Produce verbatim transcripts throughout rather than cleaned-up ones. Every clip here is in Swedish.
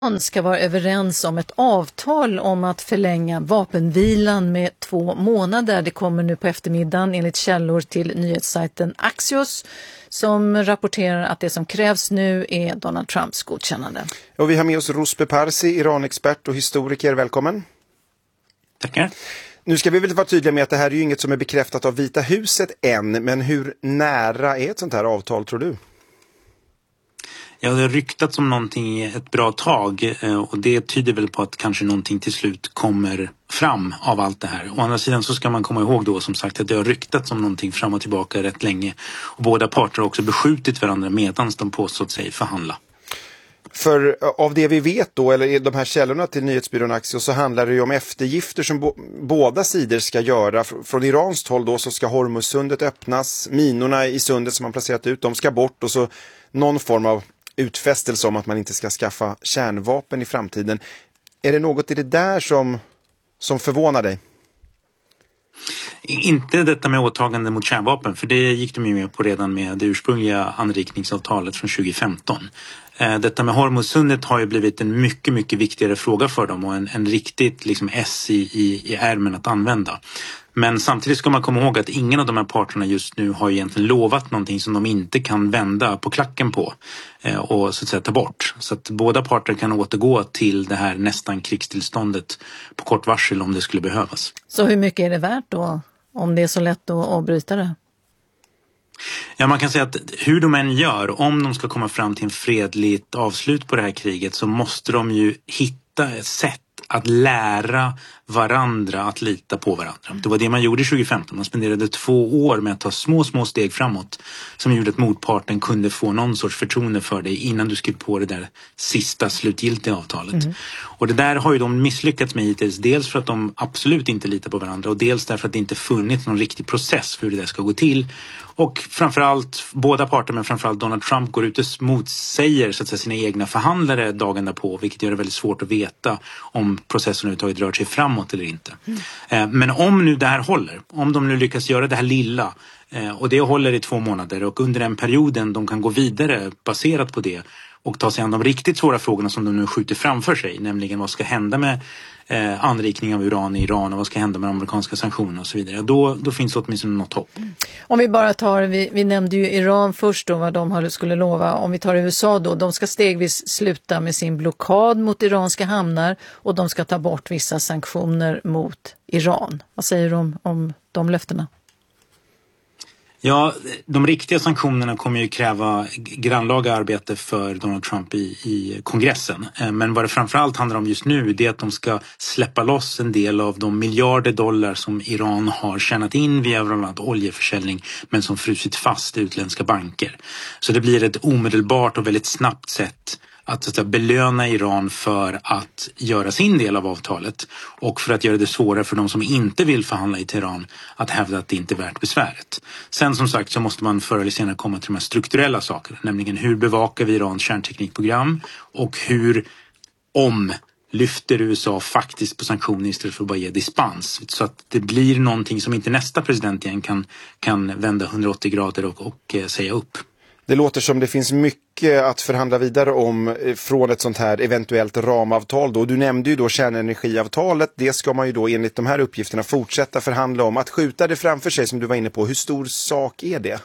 ska vara överens om ett avtal om att förlänga vapenvilan med två månader. Det kommer nu på eftermiddagen enligt källor till nyhetssajten Axios som rapporterar att det som krävs nu är Donald Trumps godkännande. Och vi har med oss Ruspe Parsi, Iran-expert och historiker. Välkommen. Tackar. Nu ska vi väl vara tydliga med att det här är ju inget som är bekräftat av Vita huset än, men hur nära är ett sånt här avtal tror du? Ja, det har ryktats om någonting ett bra tag och det tyder väl på att kanske någonting till slut kommer fram av allt det här. Å andra sidan så ska man komma ihåg då som sagt att det har ryktats om någonting fram och tillbaka rätt länge. Och båda parter har också beskjutit varandra medan de påstått sig förhandla. För av det vi vet då, eller de här källorna till nyhetsbyrån Axios, så handlar det ju om eftergifter som bo- båda sidor ska göra. Från Iranskt håll då så ska Hormuzsundet öppnas, minorna i sundet som man placerat ut, de ska bort och så någon form av utfästelse om att man inte ska skaffa kärnvapen i framtiden. Är det något i det där som, som förvånar dig? Inte detta med åtagande mot kärnvapen, för det gick de ju med på redan med det ursprungliga anrikningsavtalet från tjugo femton. Detta med Hormuzsundet har ju blivit en mycket, mycket viktigare fråga för dem och en, en riktigt liksom S i, i, i ärmen att använda. Men samtidigt ska man komma ihåg att ingen av de här parterna just nu har egentligen lovat någonting som de inte kan vända på klacken på eh, och så att säga ta bort. Så att båda parter kan återgå till det här nästan krigstillståndet på kort varsel om det skulle behövas. Så hur mycket är det värt då om det är så lätt att avbryta det? Ja, man kan säga att hur de än gör, om de ska komma fram till en fredligt avslut på det här kriget så måste de ju hitta ett sätt att lära varandra att lita på varandra. Det var det man gjorde tjugo femton. Man spenderade två år med att ta små, små steg framåt som gjorde att motparten kunde få någon sorts förtroende för dig innan du skrev på det där sista slutgiltiga avtalet. Mm. Och det där har ju de misslyckats med hittills. Dels för att de absolut inte litar på varandra och dels därför att det inte funnits någon riktig process för hur det där ska gå till. Och framförallt, båda parter men framförallt Donald Trump går ut och motsäger så att säga, sina egna förhandlare dagen därpå, vilket gör det väldigt svårt att veta om processen överhuvudtaget rör sig framåt eller inte. Mm. Men om nu det här håller, om de nu lyckas göra det här lilla och det håller i två månader och under den perioden de kan gå vidare baserat på det och ta sig an de riktigt svåra frågorna som de nu skjuter framför sig, nämligen vad ska hända med eh, anrikning av uran i Iran och vad ska hända med amerikanska sanktioner och så vidare. Då, då finns det åtminstone något hopp. Om vi bara tar, vi, vi nämnde ju Iran först då, vad de skulle lova. Om vi tar U S A då, de ska stegvis sluta med sin blockad mot iranska hamnar och de ska ta bort vissa sanktioner mot Iran. Vad säger du om, om de löftena? Ja, de riktiga sanktionerna kommer ju kräva grannlaga arbete för Donald Trump i, i kongressen. Men vad det framförallt handlar om just nu är att de ska släppa loss en del av de miljarder dollar som Iran har tjänat in via bland annat oljeförsäljning men som frusit fast i utländska banker. Så det blir ett omedelbart och väldigt snabbt sätt att, så att säga, belöna Iran för att göra sin del av avtalet och för att göra det svårare för de som inte vill förhandla i Teheran att hävda att det inte är värt besväret. Sen som sagt så måste man förr eller senare komma till de här strukturella sakerna, nämligen hur bevakar vi Irans kärnteknikprogram och hur om lyfter U S A faktiskt på sanktioner istället för att bara ge dispens så att det blir någonting som inte nästa president igen kan, kan vända hundraåttio grader och, och eh, säga upp. Det låter som det finns mycket att förhandla vidare om från ett sånt här eventuellt ramavtal då. Du nämnde ju då kärnenergiavtalet. Det ska man ju då enligt de här uppgifterna fortsätta förhandla om. Att skjuta det framför sig som du var inne på, hur stor sak är det?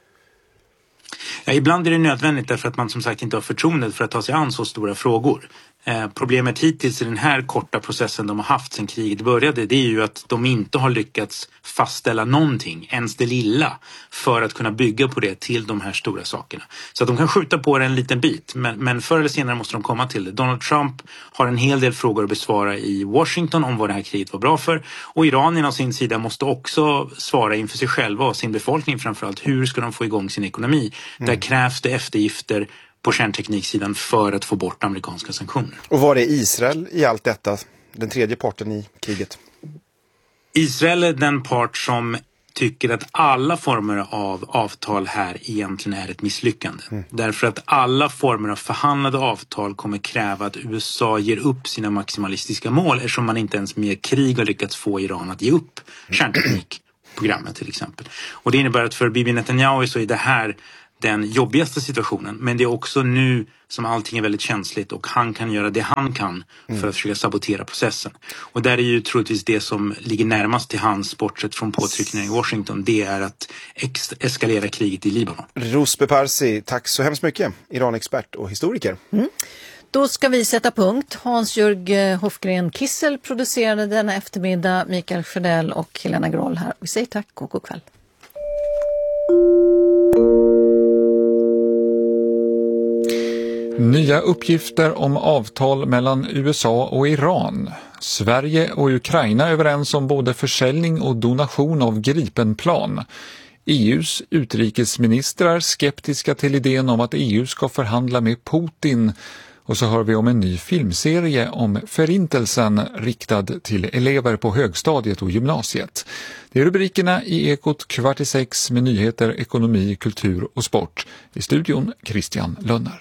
Ja, ibland är det nödvändigt därför att man som sagt inte har förtroende för att ta sig an så stora frågor. Eh, problemet hittills i den här korta processen de har haft sedan kriget började, det är ju att de inte har lyckats fastställa någonting, ens det lilla, för att kunna bygga på det till de här stora sakerna. Så att de kan skjuta på det en liten bit, men, men förr eller senare måste de komma till det. Donald Trump har en hel del frågor att besvara i Washington om vad det här kriget var bra för, och Iran å sin sida måste också svara inför sig själva och sin befolkning framförallt. Hur ska de få igång sin ekonomi? Mm. Där krävs det eftergifter på kärntekniksidan för att få bort amerikanska sanktioner. Och var är Israel i allt detta, den tredje parten i kriget? Israel är den part som tycker att alla former av avtal här egentligen är ett misslyckande. Mm. Därför att alla former av förhandlade avtal kommer kräva att U S A ger upp sina maximalistiska mål eftersom man inte ens med krig har lyckats få Iran att ge upp kärnteknikprogrammet till exempel. Och det innebär att för Bibi Netanyahu så är det här den jobbigaste situationen. Men det är också nu som allting är väldigt känsligt och han kan göra det han kan mm. för att försöka sabotera processen. Och där är ju troligtvis det som ligger närmast till hans, bortsett från påtryckningar i Washington, det är att ex- eskalera kriget i Libanon. Rosbe Parsi, tack så hemskt mycket. Iranexpert och historiker. Mm. Då ska vi sätta punkt. Hans-Jörg Hofgren Kissel producerade denna eftermiddag, Mikael Sjödell och Helena Groll här. Vi säger tack och god kväll. Nya uppgifter om avtal mellan U S A och Iran. Sverige och Ukraina är överens om både försäljning och donation av Gripenplan. E U:s utrikesministrar är skeptiska till idén om att E U ska förhandla med Putin. Och så hör vi om en ny filmserie om förintelsen riktad till elever på högstadiet och gymnasiet. Det är rubrikerna i Ekot kvart i sex med nyheter, ekonomi, kultur och sport. I studion Christian Lönner.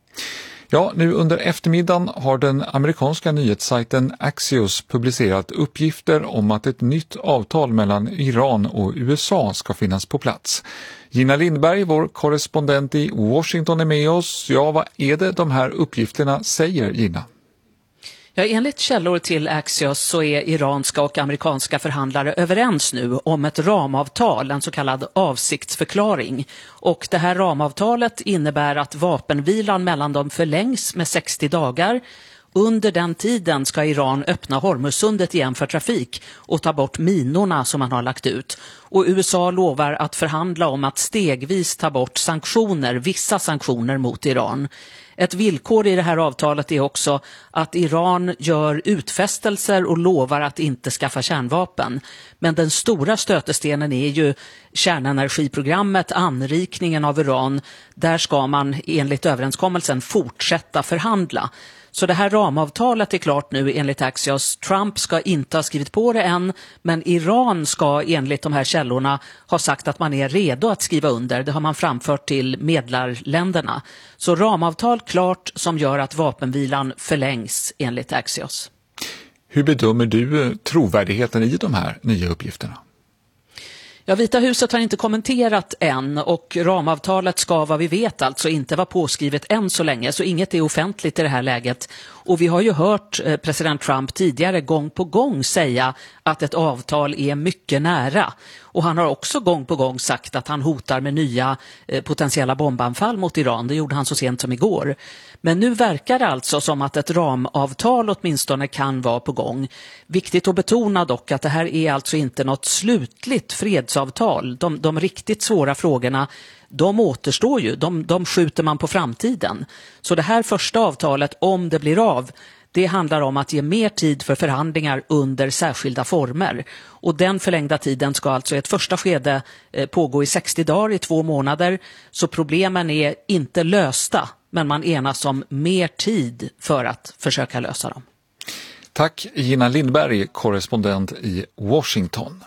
Ja, nu under eftermiddagen har den amerikanska nyhetssajten Axios publicerat uppgifter om att ett nytt avtal mellan Iran och U S A ska finnas på plats. Gina Lindberg, vår korrespondent i Washington, är med oss. Ja, vad är det de här uppgifterna säger, Gina? Ja, enligt källor till Axios så är iranska och amerikanska förhandlare överens nu om ett ramavtal, en så kallad avsiktsförklaring. Och det här ramavtalet innebär att vapenvilan mellan dem förlängs med sextio dagar. Under den tiden ska Iran öppna Hormuzsundet igen för trafik och ta bort minorna som man har lagt ut. Och U S A lovar att förhandla om att stegvis ta bort sanktioner, vissa sanktioner mot Iran. Ett villkor i det här avtalet är också att Iran gör utfästelser och lovar att inte skaffa kärnvapen. Men den stora stötestenen är ju kärnenergiprogrammet, anrikningen av uran. Där ska man enligt överenskommelsen fortsätta förhandla. Så det här ramavtalet är klart nu enligt Axios. Trump ska inte ha skrivit på det än, men Iran ska enligt de här källorna ha sagt att man är redo att skriva under. Det har man framfört till medlarländerna. Så ramavtal klart som gör att vapenvilan förlängs enligt Axios. Hur bedömer du trovärdigheten i de här nya uppgifterna? Ja, Vita huset har inte kommenterat än och ramavtalet ska, vad vi vet, alltså inte vara påskrivet än så länge, så inget är offentligt i det här läget. Och vi har ju hört eh, president Trump tidigare gång på gång säga att ett avtal är mycket nära. Och han har också gång på gång sagt att han hotar med nya eh, potentiella bombanfall mot Iran. Det gjorde han så sent som igår. Men nu verkar det alltså som att ett ramavtal åtminstone kan vara på gång. Viktigt att betona dock att det här är alltså inte något slutligt fredsavtal. De, de riktigt svåra frågorna, de återstår ju. De, de skjuter man på framtiden. Så det här första avtalet, om det blir av, det handlar om att ge mer tid för förhandlingar under särskilda former. Och den förlängda tiden ska alltså i ett första skede pågå i sextio dagar, i två månader. Så problemen är inte lösta, men man enas om mer tid för att försöka lösa dem. Tack Gina Lindberg, korrespondent i Washington.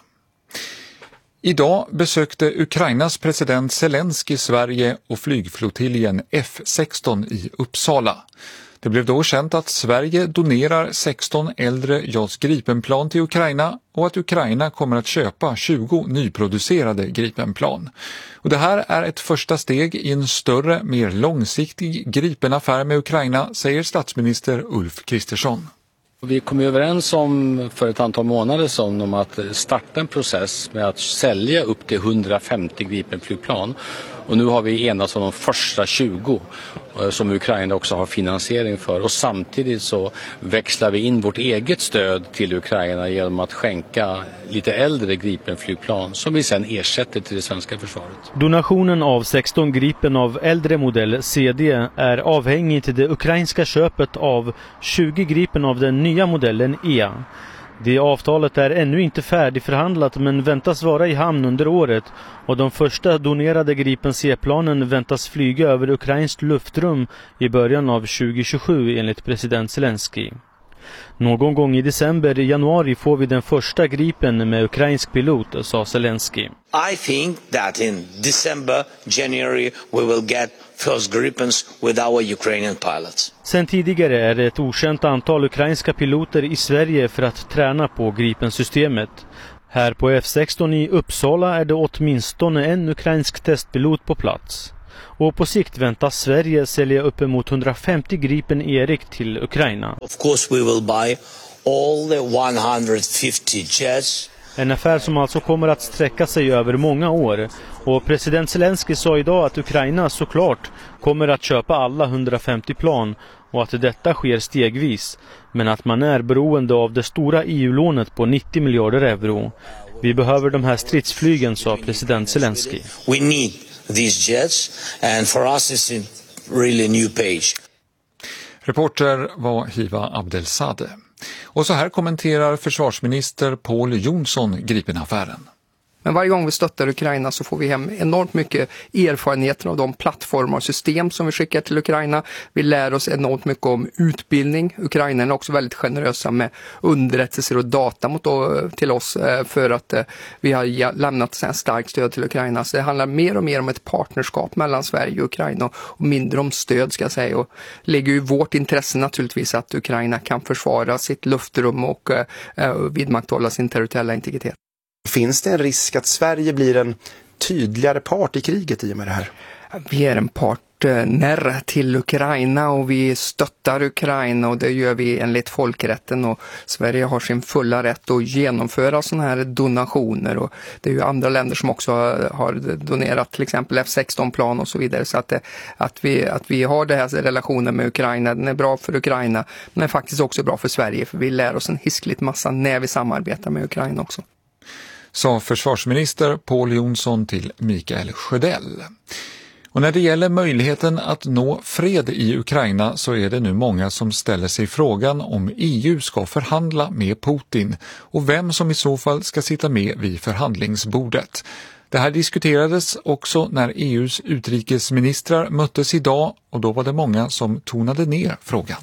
Idag besökte Ukrainas president Zelensky Sverige och flygflottiljen F sexton i Uppsala. Det blev då känt att Sverige donerar sexton äldre J A S Gripenplan till Ukraina och att Ukraina kommer att köpa tjugo nyproducerade Gripenplan. Och det här är ett första steg i en större, mer långsiktig Gripenaffär med Ukraina, säger statsminister Ulf Kristersson. Vi kom överens om för ett antal månader sedan om att starta en process med att sälja upp till hundrafemtio Gripenflygplan. Och nu har vi enats om de första tjugo som Ukraina också har finansiering för. Och samtidigt så växlar vi in vårt eget stöd till Ukraina genom att skänka lite äldre Gripenflygplan som vi sedan ersätter till det svenska försvaret. Donationen av sexton Gripen av äldre modell C D är avhängig till det ukrainska köpet av tjugo Gripen av den nya modellen E. Det avtalet är ännu inte färdigförhandlat men väntas vara i hamn under året och de första donerade Gripen C-planen väntas flyga över ukrainskt luftrum i början av tjugo tjugosju enligt president Zelensky. Någon gång i december i januari får vi den första Gripen med ukrainsk pilot, sa Zelensky. I think that in December, January we will get first Gripens with our Ukrainian pilots. Sen tidigare är det ett okänt antal ukrainska piloter i Sverige för att träna på Gripen-systemet. Här på F sexton i Uppsala är det åtminstone en ukrainsk testpilot på plats. och på sikt väntas Sverige sälja uppemot hundrafemtio Gripen Erik till Ukraina. Of course we will buy all the one hundred fifty jets. En affär som alltså kommer att sträcka sig över många år. Och president Zelensky sa idag att Ukraina såklart kommer att köpa alla hundrafemtio plan och att detta sker stegvis. Men att man är beroende av det stora E U-lånet på nittio miljarder euro. Vi behöver de här stridsflygen, sa president Zelensky. We need these jets and for us it's a really new page. Reporter var Hiva Abdelsade. Och så här kommenterar försvarsminister Pål Jonsson Gripenaffären. Men varje gång vi stöttar Ukraina så får vi hem enormt mycket erfarenheter av de plattformar och system som vi skickar till Ukraina. Vi lär oss enormt mycket om utbildning. Ukraina är också väldigt generösa med underrättelser och data mot, till oss för att vi har lämnat en starkt stöd till Ukraina. Så det handlar mer och mer om ett partnerskap mellan Sverige och Ukraina och mindre om stöd, ska jag säga. Och ligger ju vårt intresse naturligtvis att Ukraina kan försvara sitt luftrum och vidmakthålla sin territoriella integritet. Finns det en risk att Sverige blir en tydligare part i kriget i och med det här? Vi är en partner till Ukraina och vi stöttar Ukraina och det gör vi enligt folkrätten, och Sverige har sin fulla rätt att genomföra sådana här donationer, och det är ju andra länder som också har donerat till exempel F sexton-plan och så vidare, så att, att, vi, att vi har den här relationen med Ukraina, den är bra för Ukraina men den är faktiskt också bra för Sverige, för vi lär oss en hiskligt massa när vi samarbetar med Ukraina också. Sa försvarsminister Pål Jonsson till Mikael Sjödell. Och när det gäller möjligheten att nå fred i Ukraina så är det nu många som ställer sig frågan om E U ska förhandla med Putin och vem som i så fall ska sitta med vid förhandlingsbordet. Det här diskuterades också när E U:s utrikesministrar möttes idag, och då var det många som tonade ner frågan.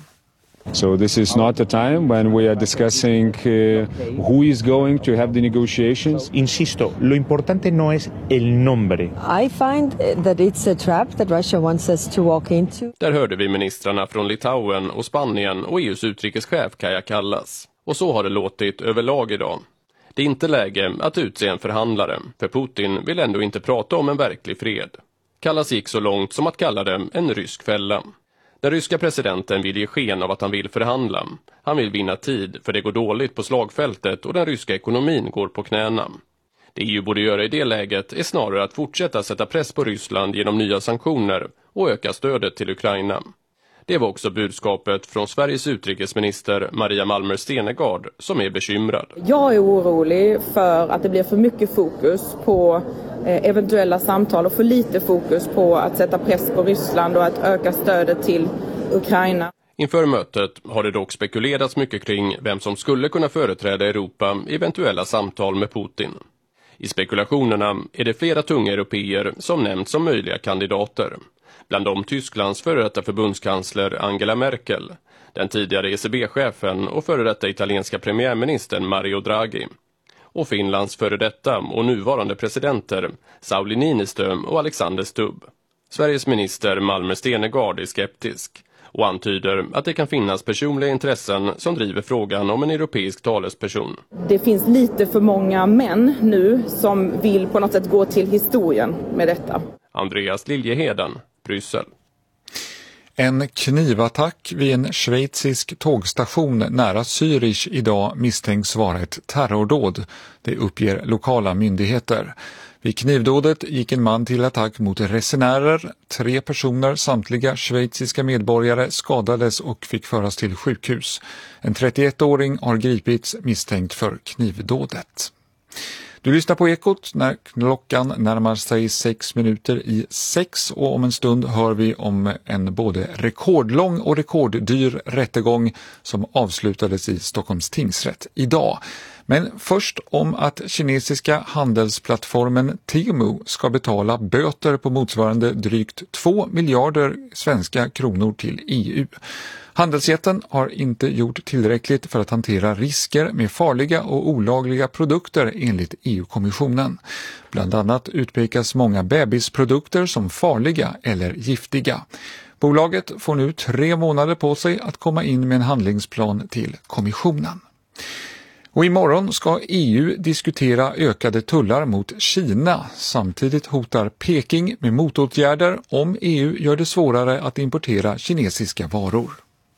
So this is not a time when we are discussing uh, who is going to have the negotiations. Insisto, lo importante no es el nombre. I find that it's a trap that Russia wants us to walk into. Där hörde vi ministrarna från Litauen och Spanien och E U:s utrikeschef Kaja Kallas. Och så har det låtit överlag idag. Det är inte läge att utse en förhandlare, för Putin vill ändå inte prata om en verklig fred. Kallas gick så långt som att kalla det en rysk fälla. Den ryska presidenten vill ge sken av att han vill förhandla. Han vill vinna tid, för det går dåligt på slagfältet och den ryska ekonomin går på knäna. Det E U borde göra i det läget är snarare att fortsätta sätta press på Ryssland genom nya sanktioner och öka stödet till Ukraina. Det var också budskapet från Sveriges utrikesminister Maria Malmer Stenergard, som är bekymrad. Jag är orolig för att det blir för mycket fokus på eventuella samtal och för lite fokus på att sätta press på Ryssland och att öka stödet till Ukraina. Inför mötet har det dock spekulerats mycket kring vem som skulle kunna företräda Europa i eventuella samtal med Putin. I spekulationerna är det flera tunga européer som nämnts som möjliga kandidater. Bland dem Tysklands före detta förbundskansler Angela Merkel, den tidigare E C B-chefen och före detta italienska premiärministern Mario Draghi, och Finlands före detta och nuvarande presidenter Sauli Niinistö och Alexander Stubb. Sveriges minister Malmer Stenergard är skeptisk och antyder att det kan finnas personliga intressen som driver frågan om en europeisk talesperson. Det finns lite för många män nu som vill på något sätt gå till historien med detta. Andreas Liljeheden, Bryssel. En knivattack vid en schweizisk tågstation nära Zürich idag misstänks vara ett terrordåd. Det uppger lokala myndigheter. Vid knivdådet gick en man till attack mot resenärer. Tre personer, samtliga schweiziska medborgare, skadades och fick föras till sjukhus. En trettioettåring har gripits misstänkt för knivdådet. Du lyssnar på Ekot när klockan närmar sig sex minuter i sex, och om en stund hör vi om en både rekordlång och rekorddyr rättegång som avslutades i Stockholms tingsrätt idag. Men först om att kinesiska handelsplattformen Temu ska betala böter på motsvarande drygt två miljarder svenska kronor till E U. Handelsjätten har inte gjort tillräckligt för att hantera risker med farliga och olagliga produkter enligt E U-kommissionen. Bland annat utpekas många bebisprodukter som farliga eller giftiga. Bolaget får nu tre månader på sig att komma in med en handlingsplan till kommissionen. Och imorgon ska E U diskutera ökade tullar mot Kina. Samtidigt hotar Peking med motåtgärder om E U gör det svårare att importera kinesiska varor.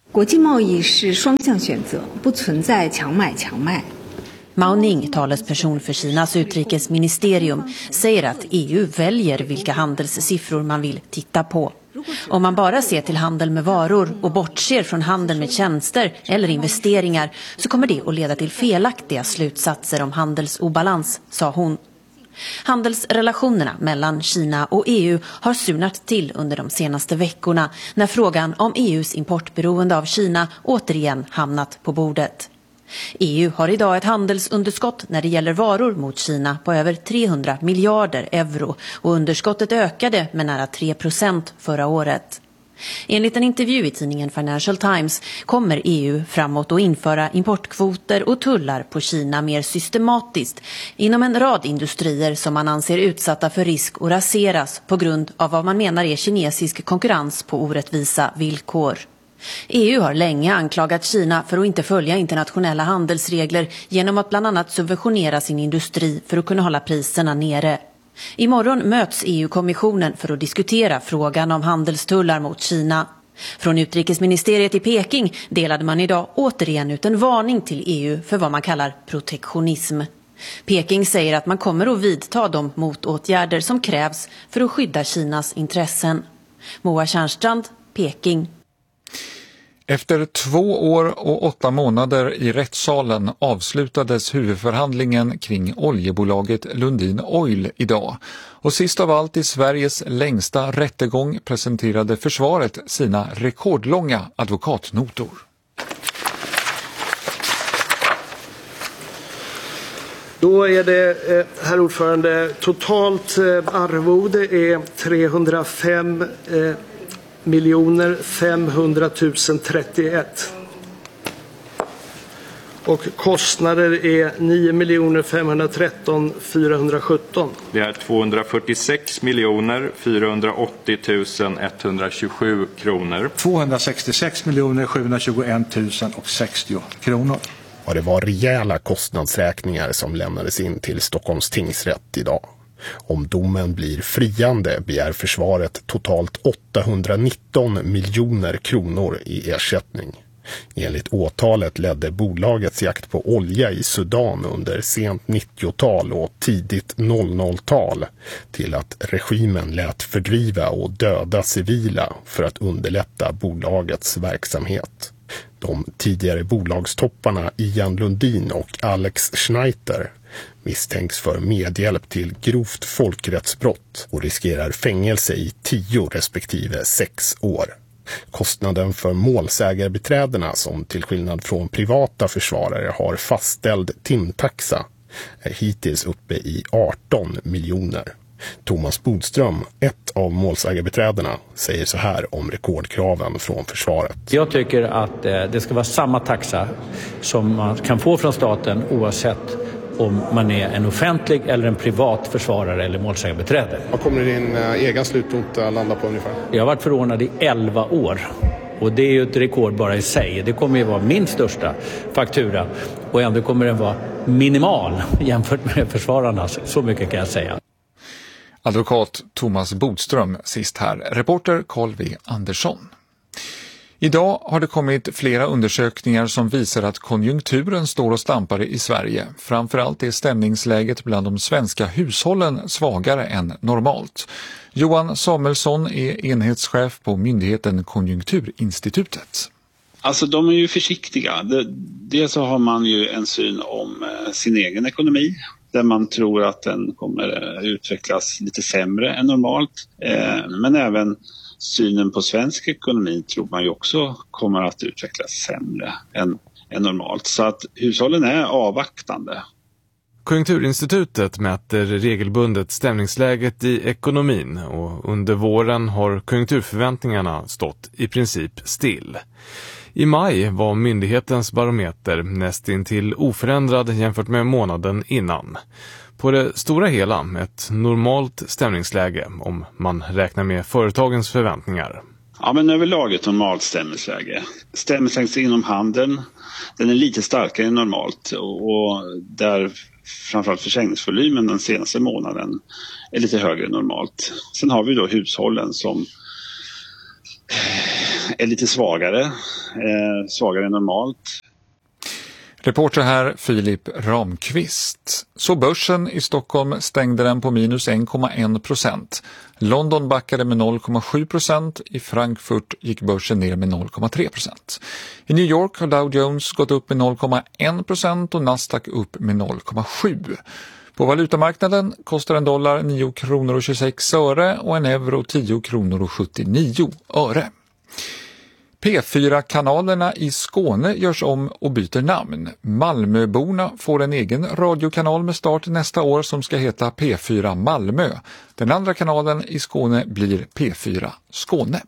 Mao Ning, talesperson för Kinas utrikesministerium, säger att E U väljer vilka handelssiffror man vill titta på. Om man bara ser till handel med varor och bortser från handel med tjänster eller investeringar så kommer det att leda till felaktiga slutsatser om handelsobalans, sa hon. Handelsrelationerna mellan Kina och E U har surnat till under de senaste veckorna när frågan om E U:s importberoende av Kina återigen hamnat på bordet. E U har idag ett handelsunderskott när det gäller varor mot Kina på över trehundra miljarder euro och underskottet ökade med nära tre procent förra året. Enligt en intervju i tidningen Financial Times kommer E U framåt att införa importkvoter och tullar på Kina mer systematiskt inom en rad industrier som man anser utsatta för risk att raseras på grund av vad man menar är kinesisk konkurrens på orättvisa villkor. E U har länge anklagat Kina för att inte följa internationella handelsregler genom att bland annat subventionera sin industri för att kunna hålla priserna nere. Imorgon möts E U-kommissionen för att diskutera frågan om handelstullar mot Kina. Från utrikesministeriet i Peking delade man idag återigen ut en varning till E U för vad man kallar protektionism. Peking säger att man kommer att vidta de motåtgärder som krävs för att skydda Kinas intressen. Moa Tjärnstrand, Peking. Efter två år och åtta månader i rättssalen avslutades huvudförhandlingen kring oljebolaget Lundin Oil idag. Och sist av allt i Sveriges längsta rättegång presenterade försvaret sina rekordlånga advokatnotor. Då är det, herr ordförande, totalt arvode är trehundrafem miljoner femhundratusen trettioett. Och kostnader är nio miljoner femhundratretton fyrahundrasjutton. Det är tvåhundrafyrtiosex miljoner fyrahundraåttio tusen etthundratjugosju kronor. tvåhundrasextiosex miljoner sjuhundratjugoett tusen sextio kronor. Och det var rejäla kostnadsräkningar som lämnades in till Stockholms tingsrätt idag. Om domen blir friande begär försvaret totalt åttahundranitton miljoner kronor i ersättning. Enligt åtalet ledde bolagets jakt på olja i Sudan under sent nittiotal och tidigt noll noll-tal till att regimen lät fördriva och döda civila för att underlätta bolagets verksamhet. De tidigare bolagstopparna Ian Lundin och Alex Schneider misstänks för medhjälp till grovt folkrättsbrott och riskerar fängelse i tio respektive sex år. Kostnaden för målsägarbiträdena, som till skillnad från privata försvarare har fastställd timtaxa, är hittills uppe i arton miljoner. Thomas Bodström, ett av målsägarbiträdena, säger så här om rekordkraven från försvaret. Jag tycker att det ska vara samma taxa som man kan få från staten oavsett om man är en offentlig eller en privat försvarare eller målsägarbiträde. Vad kommer din egen slutnot att landa på ungefär? Jag har varit förordnad i elva år och det är ju ett rekord bara i sig. Det kommer ju vara min största faktura och ändå kommer den vara minimal jämfört med försvararnas. Så mycket kan jag säga. Advokat Thomas Bodström sist här. Reporter Carl V. Andersson. Idag har det kommit flera undersökningar som visar att konjunkturen står och stampar i Sverige. Framförallt är stämningsläget bland de svenska hushållen svagare än normalt. Johan Samuelsson är enhetschef på myndigheten Konjunkturinstitutet. Alltså de är ju försiktiga. Dels så har man ju en syn om sin egen ekonomi, där man tror att den kommer utvecklas lite sämre än normalt. Men även synen på svensk ekonomi tror man ju också kommer att utvecklas sämre än, än normalt. Så att hushållen är avvaktande. Konjunkturinstitutet mäter regelbundet stämningsläget i ekonomin och under våren har konjunkturförväntningarna stått i princip still. I maj var myndighetens barometer nästintill oförändrad jämfört med månaden innan. På det stora hela ett normalt stämningsläge om man räknar med företagens förväntningar. Ja, men överlag ett normalt stämningsläge. Stämningsläget inom handeln, den är lite starkare än normalt och där framförallt försäljningsvolymen den senaste månaden är lite högre än normalt. Sen har vi då hushållen som är lite svagare, eh, svagare än normalt. Reporter här Filip Ramqvist. Så börsen i Stockholm stängde den på minus en komma en procent. London backade med noll komma sju procent. I Frankfurt gick börsen ner med noll komma tre procent. I New York har Dow Jones gått upp med noll komma en procent och Nasdaq upp med noll komma sju. På valutamarknaden kostar en dollar nio kronor och tjugosex öre och en euro tio kronor och sjuttionio öre. P fyra-kanalerna i Skåne görs om och byter namn. Malmöborna får en egen radiokanal med start nästa år som ska heta P fyra Malmö. Den andra kanalen i Skåne blir P fyra Skåne.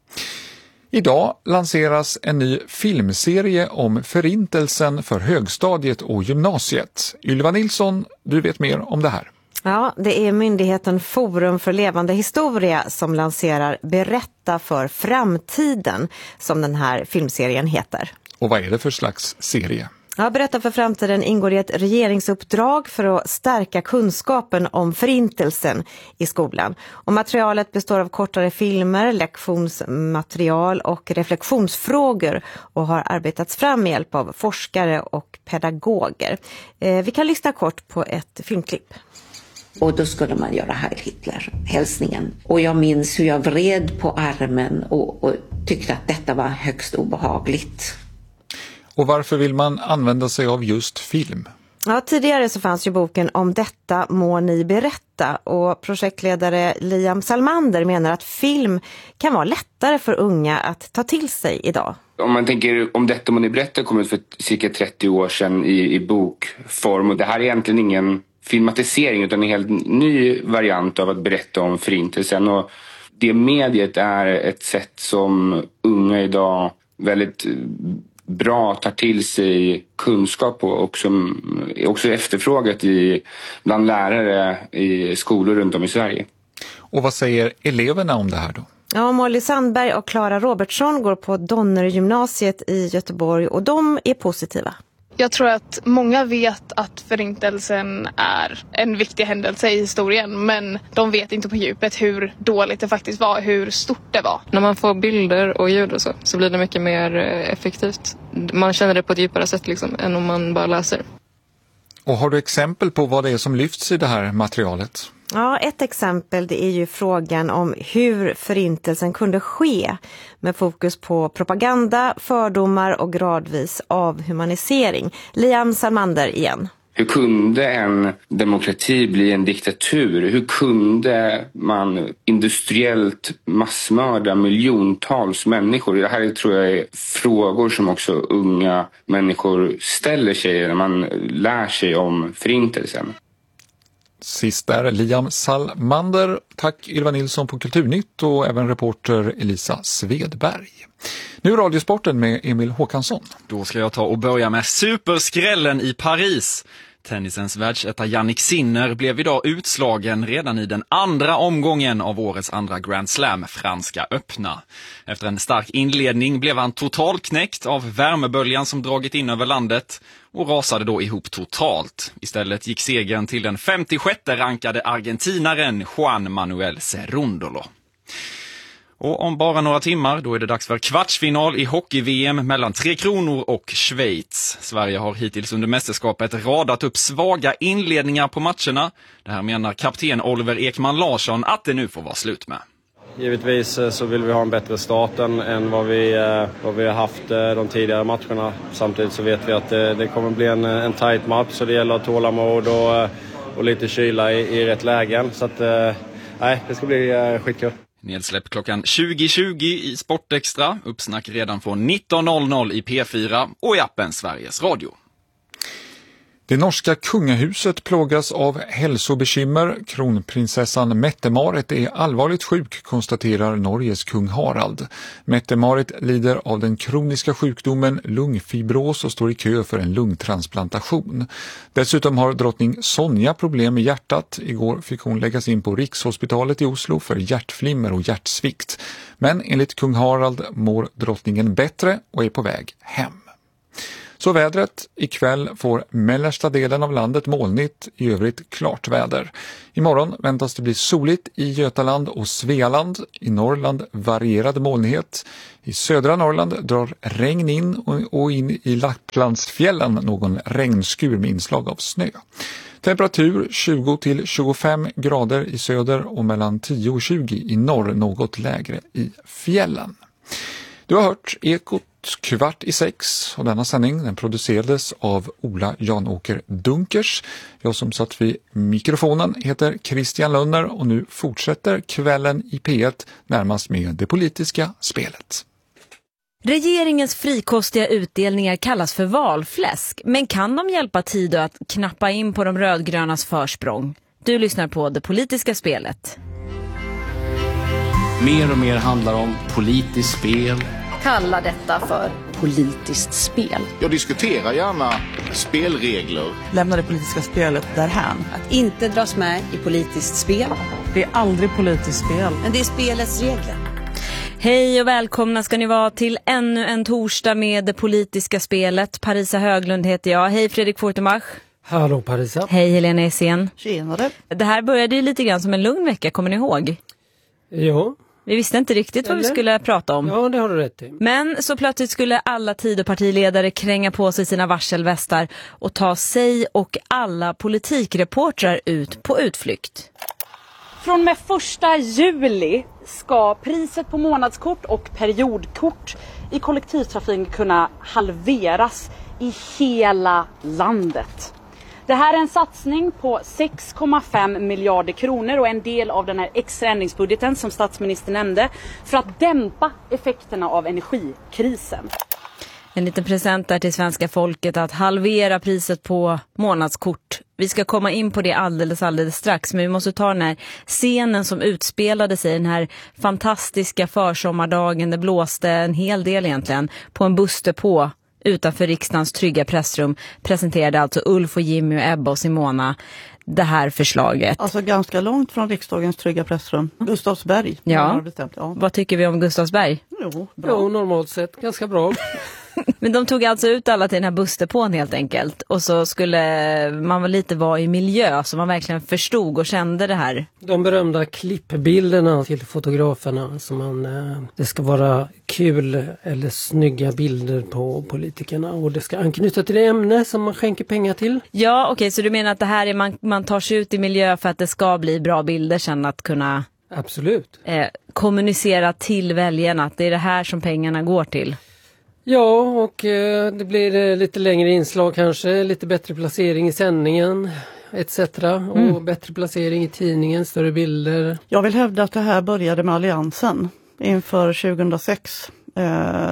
Idag lanseras en ny filmserie om förintelsen för högstadiet och gymnasiet. Ylva Nilsson, du vet mer om det här. Ja, det är myndigheten Forum för levande historia som lanserar Berätta för framtiden, som den här filmserien heter. Och vad är det för slags serie? Ja, Berätta för framtiden ingår i ett regeringsuppdrag för att stärka kunskapen om förintelsen i skolan. Och materialet består av kortare filmer, lektionsmaterial och reflektionsfrågor och har arbetats fram med hjälp av forskare och pedagoger. Eh, vi kan lyssna kort på ett filmklipp. Och då skulle man göra Heil Hitler, hälsningen. Och jag minns hur jag vred på armen och, och tyckte att detta var högst obehagligt. Och varför vill man använda sig av just film? Ja, tidigare så fanns ju boken Om detta må ni berätta och projektledare Liam Salmander menar att film kan vara lättare för unga att ta till sig idag. Om man tänker Om detta må ni berätta kom ut för cirka trettio år sedan i, i bokform och det här är egentligen ingen filmatisering utan en helt ny variant av att berätta om förintelsen och det mediet är ett sätt som unga idag väldigt bra tar till sig kunskap på och som är också efterfrågat i, bland lärare i skolor runt om i Sverige. Och vad säger eleverna om det här då? Ja, Molly Sandberg och Clara Robertsson går på Donnergymnasiet i Göteborg och de är positiva. Jag tror att många vet att förintelsen är en viktig händelse i historien men de vet inte på djupet hur dåligt det faktiskt var, hur stort det var. När man får bilder och ljud och så, så blir det mycket mer effektivt. Man känner det på ett djupare sätt liksom, än om man bara läser. Och har du exempel på vad det är som lyfts i det här materialet? Ja, ett exempel det är ju frågan om hur förintelsen kunde ske med fokus på propaganda, fördomar och gradvis avhumanisering. Liam Salmander igen. Hur kunde en demokrati bli en diktatur? Hur kunde man industriellt massmörda miljontals människor? Det här tror jag är frågor som också unga människor ställer sig när man lär sig om förintelsen. Sist där Liam Salmander. Tack Ylva Nilsson på Kulturnytt och även reporter Elisa Svedberg. Nu radiosporten med Emil Håkansson. Då ska jag ta och börja med superskrällen i Paris. Tennisens världsetta Jannik Sinner blev idag utslagen redan i den andra omgången av årets andra Grand Slam, Franska öppna. Efter en stark inledning blev han totalknäckt av värmeböljan som dragit in över landet och rasade då ihop totalt. Istället gick segern till den femtiosjätte rankade argentinaren Juan Manuel Cerundolo. Och om bara några timmar då är det dags för kvartsfinal i hockey-V M mellan Tre Kronor och Schweiz. Sverige har hittills under mästerskapet radat upp svaga inledningar på matcherna. Det här menar kapten Oliver Ekman Larsson att det nu får vara slut med. Givetvis så vill vi ha en bättre start än vad vi, vad vi har haft de tidigare matcherna. Samtidigt så vet vi att det, det kommer bli en, en tight match så det gäller tålamod och, och lite kyla i, i rätt lägen. Så att, nej, det ska bli skitkul. Nedsläpp klockan tjugo tjugo i Sportextra, uppsnack redan från nitton noll noll i P fyra och i appen Sveriges Radio. Det norska kungahuset plågas av hälsobekymmer. Kronprinsessan Mette-Marit är allvarligt sjuk, konstaterar Norges kung Harald. Mette-Marit lider av den kroniska sjukdomen lungfibros och står i kö för en lungtransplantation. Dessutom har drottning Sonja problem med hjärtat. Igår fick hon läggas in på Rikshospitalet i Oslo för hjärtflimmer och hjärtsvikt. Men enligt kung Harald mår drottningen bättre och är på väg hem. Så vädret. Ikväll får mellersta delen av landet molnigt, i övrigt klart väder. Imorgon väntas det bli soligt i Götaland och Svealand. I Norrland varierad molnighet. I södra Norrland drar regn in och in i Lapplandsfjällen någon regnskur med inslag av snö. Temperatur tjugo till tjugofem grader i söder och mellan tio och tjugo i norr, något lägre i fjällen. Du har hört Ekot kvart i sex och denna sändning den producerades av Ola Janåker Dunkers. Jag som satt vid mikrofonen heter Christian Lönner och nu fortsätter kvällen i P ett närmast med det politiska spelet. Regeringens frikostiga utdelningar kallas för valfläsk, men kan de hjälpa Tidö att knappa in på de rödgrönas försprång? Du lyssnar på det politiska spelet. Mer och mer handlar om politiskt spel. Kalla detta för politiskt spel. Jag diskuterar gärna spelregler. Lämna det politiska spelet därhän. Att inte dras med i politiskt spel. Det är aldrig politiskt spel. Men det är spelets regler. Hej och välkomna ska ni vara till ännu en torsdag med det politiska spelet. Parisa Höglund heter jag. Hej Fredrik Fortemach. Hallå Parisa. Hej Helena Essén. Tjenare. Det här började ju lite grann som en lugn vecka, kommer ni ihåg? Ja. Vi visste inte riktigt vad Eller? vi skulle prata om. Ja, det har du rätt i. Men så plötsligt skulle alla Tidö-partiledare kränga på sig sina varselvästar och ta sig och alla politikreportrar ut på utflykt. Från och med första juli ska priset på månadskort och periodkort i kollektivtrafiken kunna halveras i hela landet. Det här är en satsning på sex komma fem miljarder kronor och en del av den här extra ändringsbudgeten som statsministern nämnde för att dämpa effekterna av energikrisen. En liten present där till svenska folket att halvera priset på månadskort. Vi ska komma in på det alldeles, alldeles strax, men vi måste ta den här scenen som utspelade sig den här fantastiska försommardagen. Det blåste en hel del egentligen på en bussdepå utanför riksdagens trygga pressrum. Presenterade alltså Ulf och Jimmy och Ebba och Simona det här förslaget. Alltså ganska långt från riksdagens trygga pressrum. Gustavsberg. Ja. Bestämt, ja. Vad tycker vi om Gustavsberg? Jo, bra. Jo, normalt sett ganska bra. Men de tog alltså ut alla till den här bussdepån helt enkelt. Och så skulle man väl lite vara i miljö så man verkligen förstod och kände det här. De berömda klippbilderna till fotograferna. Så man, det ska vara kul eller snygga bilder på politikerna. Och det ska anknyta till det ämne som man skänker pengar till. Ja, okej, okay, så du menar att det här är man, man tar sig ut i miljö för att det ska bli bra bilder sen att kunna... Absolut. Eh, kommunicera till väljarna att det är det här som pengarna går till. Ja, och eh, det blir eh, lite längre inslag kanske, lite bättre placering i sändningen et cetera. Mm. Och bättre placering i tidningen, större bilder. Jag vill hävda att det här började med Alliansen inför tjugohundrasex, eh,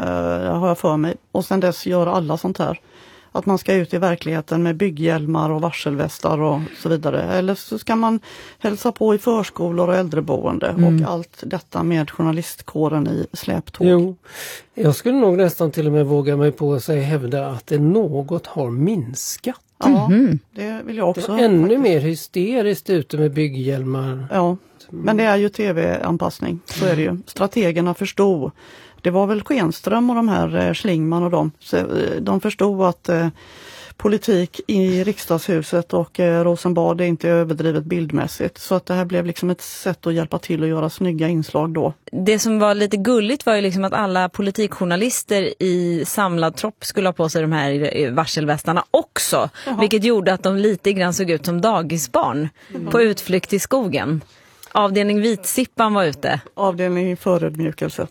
har jag för mig. Och sen dess gör alla sånt här. Att man ska ut i verkligheten med bygghjälmar och varselvästar och så vidare. Eller så ska man hälsa på i förskolor och äldreboende. Mm. Och allt detta med journalistkåren i släptåg. Jo, jag skulle nog nästan till och med våga mig på att säga hävda att det något har minskat. Ja, mm-hmm. Det vill jag också. Det är ännu faktiskt mer hysteriskt ute med bygghjälmar. Ja, men det är ju tv-anpassning. Så är det ju. Strategerna förstod. Det var väl Schenström och de här Schlingman och de. De förstod att eh, politik i riksdagshuset och eh, Rosenbad är inte överdrivet bildmässigt. Så att det här blev liksom ett sätt att hjälpa till att göra snygga inslag då. Det som var lite gulligt var ju liksom att alla politikjournalister i samlad tropp skulle ha på sig de här varselvästarna också. Jaha. Vilket gjorde att de lite grann såg ut som dagisbarn mm. på utflykt i skogen. Avdelning Vitsippan var ute. Avdelning förödmjukelse.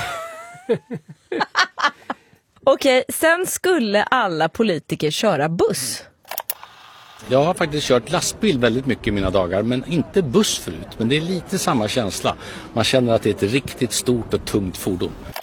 Okej, sen skulle alla politiker köra buss. Jag har faktiskt kört lastbil väldigt mycket i mina dagar, men inte buss förut. Men det är lite samma känsla. Man känner att det är ett riktigt stort och tungt fordon.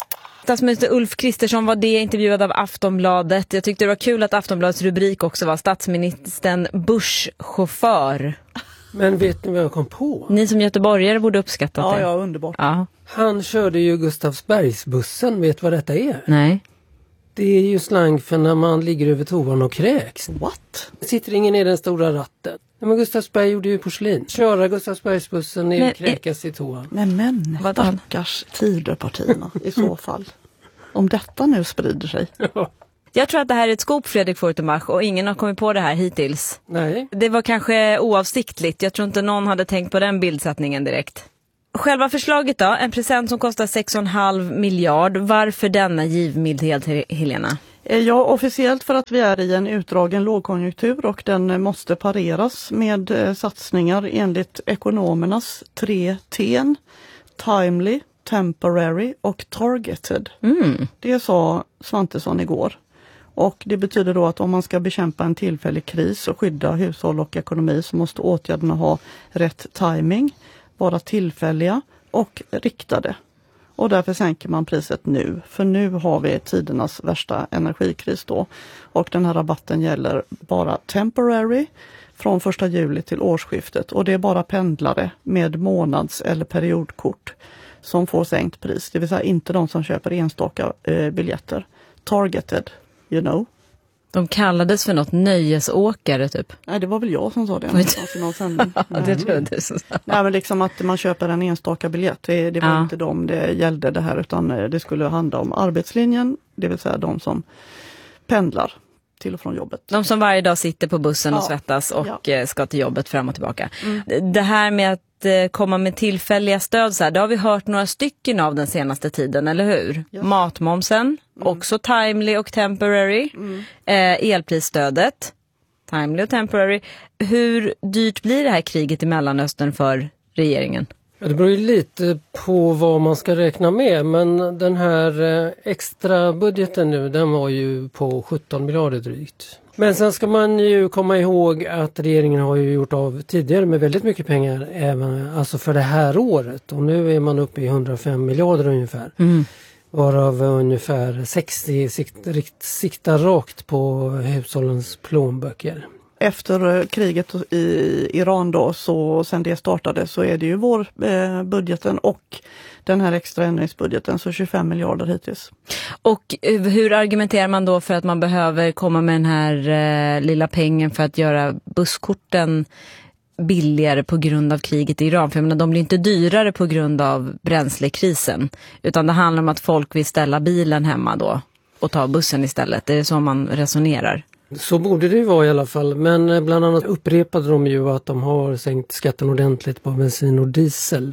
Statsminister Ulf Kristersson var det intervjuad av Aftonbladet. Jag tyckte det var kul att Aftonbladets rubrik också var statsministern Busch-chaufför. Men vet ni vad jag kom på? Ni som göteborgare borde uppskatta Ja, det. ja, underbart. Ja. Han körde ju Gustavsbergsbussen. Vet vad detta är? Nej. Det är ju slang för när man ligger över toan och kräks. What? Sitter ingen i den stora ratten. Ja, men Gustavsberg gjorde ju porslin. Köra Gustavsbergsbussen ner och kräkas i toan. Men men, stackars Tidöpartierna i så fall. Om detta nu sprider sig. Jag tror att det här är ett skop, Fredrik Fortemach, och ingen har kommit på det här hittills. Nej. Det var kanske oavsiktligt. Jag tror inte någon hade tänkt på den bildsättningen direkt. Själva förslaget då, en present som kostar sex komma fem miljard. Varför denna givmildhet, Helena? Ja, officiellt för att vi är i en utdragen lågkonjunktur och den måste pareras med satsningar enligt ekonomernas tre T:n. Timely, temporary och targeted. Mm. Det sa Svantesson igår. Och det betyder då att om man ska bekämpa en tillfällig kris och skydda hushåll och ekonomi så måste åtgärderna ha rätt timing, vara tillfälliga och riktade. Och därför sänker man priset nu. För nu har vi tidernas värsta energikris då. Och den här rabatten gäller bara temporary från första juli till årsskiftet. Och det är bara pendlare med månads- eller periodkort som får sänkt pris. Det vill säga inte de som köper enstaka eh, biljetter. Targeted, you know. De kallades för något nöjesåkare typ. Nej, det var väl jag som sa det. Någon sändning. Ja, det tror jag det så. Nej, men liksom att man köper en enstaka biljett. Det, det var Ja. inte dem det gällde det här, utan det skulle handla om arbetslinjen. Det vill säga de som pendlar till och från jobbet. De som varje dag sitter på bussen och Ja. svettas och Ja. ska till jobbet fram och tillbaka. Mm. Det här med att eh, komma med tillfälliga stöd, så här, det har vi hört några stycken av den senaste tiden, eller hur? Yes. Matmomsen, Mm. också timely och temporary. Mm. Eh, elprisstödet, timely och temporary. Hur dyrt blir det här kriget i Mellanöstern för regeringen? Ja, det beror ju lite på vad man ska räkna med, men den här eh, extra budgeten nu, den var ju på sjutton miljarder drygt. Men sen ska man ju komma ihåg att regeringen har ju gjort av tidigare med väldigt mycket pengar även alltså för det här året, och nu är man uppe i hundrafem miljarder ungefär. Mm. Varav ungefär sextio sikt, rikt, siktar rakt på hushållens plånböcker. Efter kriget i Iran då, så sen det startade, så är det ju vår eh, budgeten och den här extra ändringsbudgeten, så tjugofem miljarder hittills. Och eh, hur argumenterar man då för att man behöver komma med den här eh, lilla pengen för att göra busskorten billigare på grund av kriget i Iran? För jag menar, de blir inte dyrare på grund av bränslekrisen, utan det handlar om att folk vill ställa bilen hemma då och ta bussen istället. Det är så man resonerar. Så borde det ju vara i alla fall, men bland annat upprepade de ju att de har sänkt skatten ordentligt på bensin och diesel.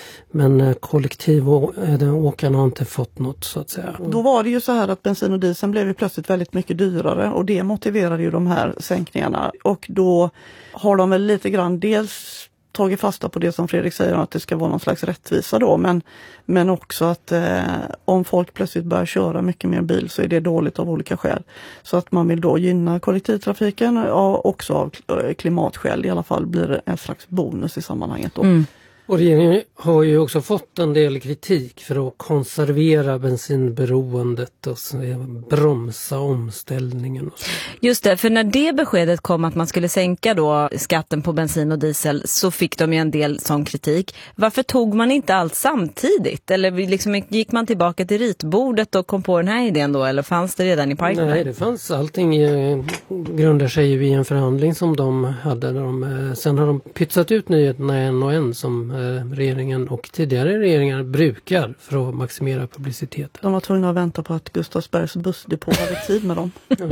Men kollektivåkarna har inte fått något, så att säga. Då var det ju så här att bensin och diesel blev ju plötsligt väldigt mycket dyrare, och det motiverade ju de här sänkningarna. Och då har de väl lite grann dels tagit fasta på det som Fredrik säger, att det ska vara någon slags rättvisa då, men, men också att eh, om folk plötsligt börjar köra mycket mer bil så är det dåligt av olika skäl. Så att man vill då gynna kollektivtrafiken, och också av klimatskäl i alla fall blir det en slags bonus i sammanhanget då. Mm. Och regeringen har ju också fått en del kritik för att konservera bensinberoendet och bromsa omställningen. Och så. Just det, för när det beskedet kom att man skulle sänka då skatten på bensin och diesel, så fick de ju en del sån kritik. Varför tog man inte allt samtidigt? Eller liksom gick man tillbaka till ritbordet och kom på den här idén då? Eller fanns det redan i pipeline? Nej, det fanns. Allting eh, grundar sig ju i en förhandling som de hade. De, eh, sen har de pytsat ut nyheterna en och en som regeringen och tidigare regeringar brukar för att maximera publiciteten. De var tvungna att vänta på att Gustavsbergs bussdepå hade tid med dem.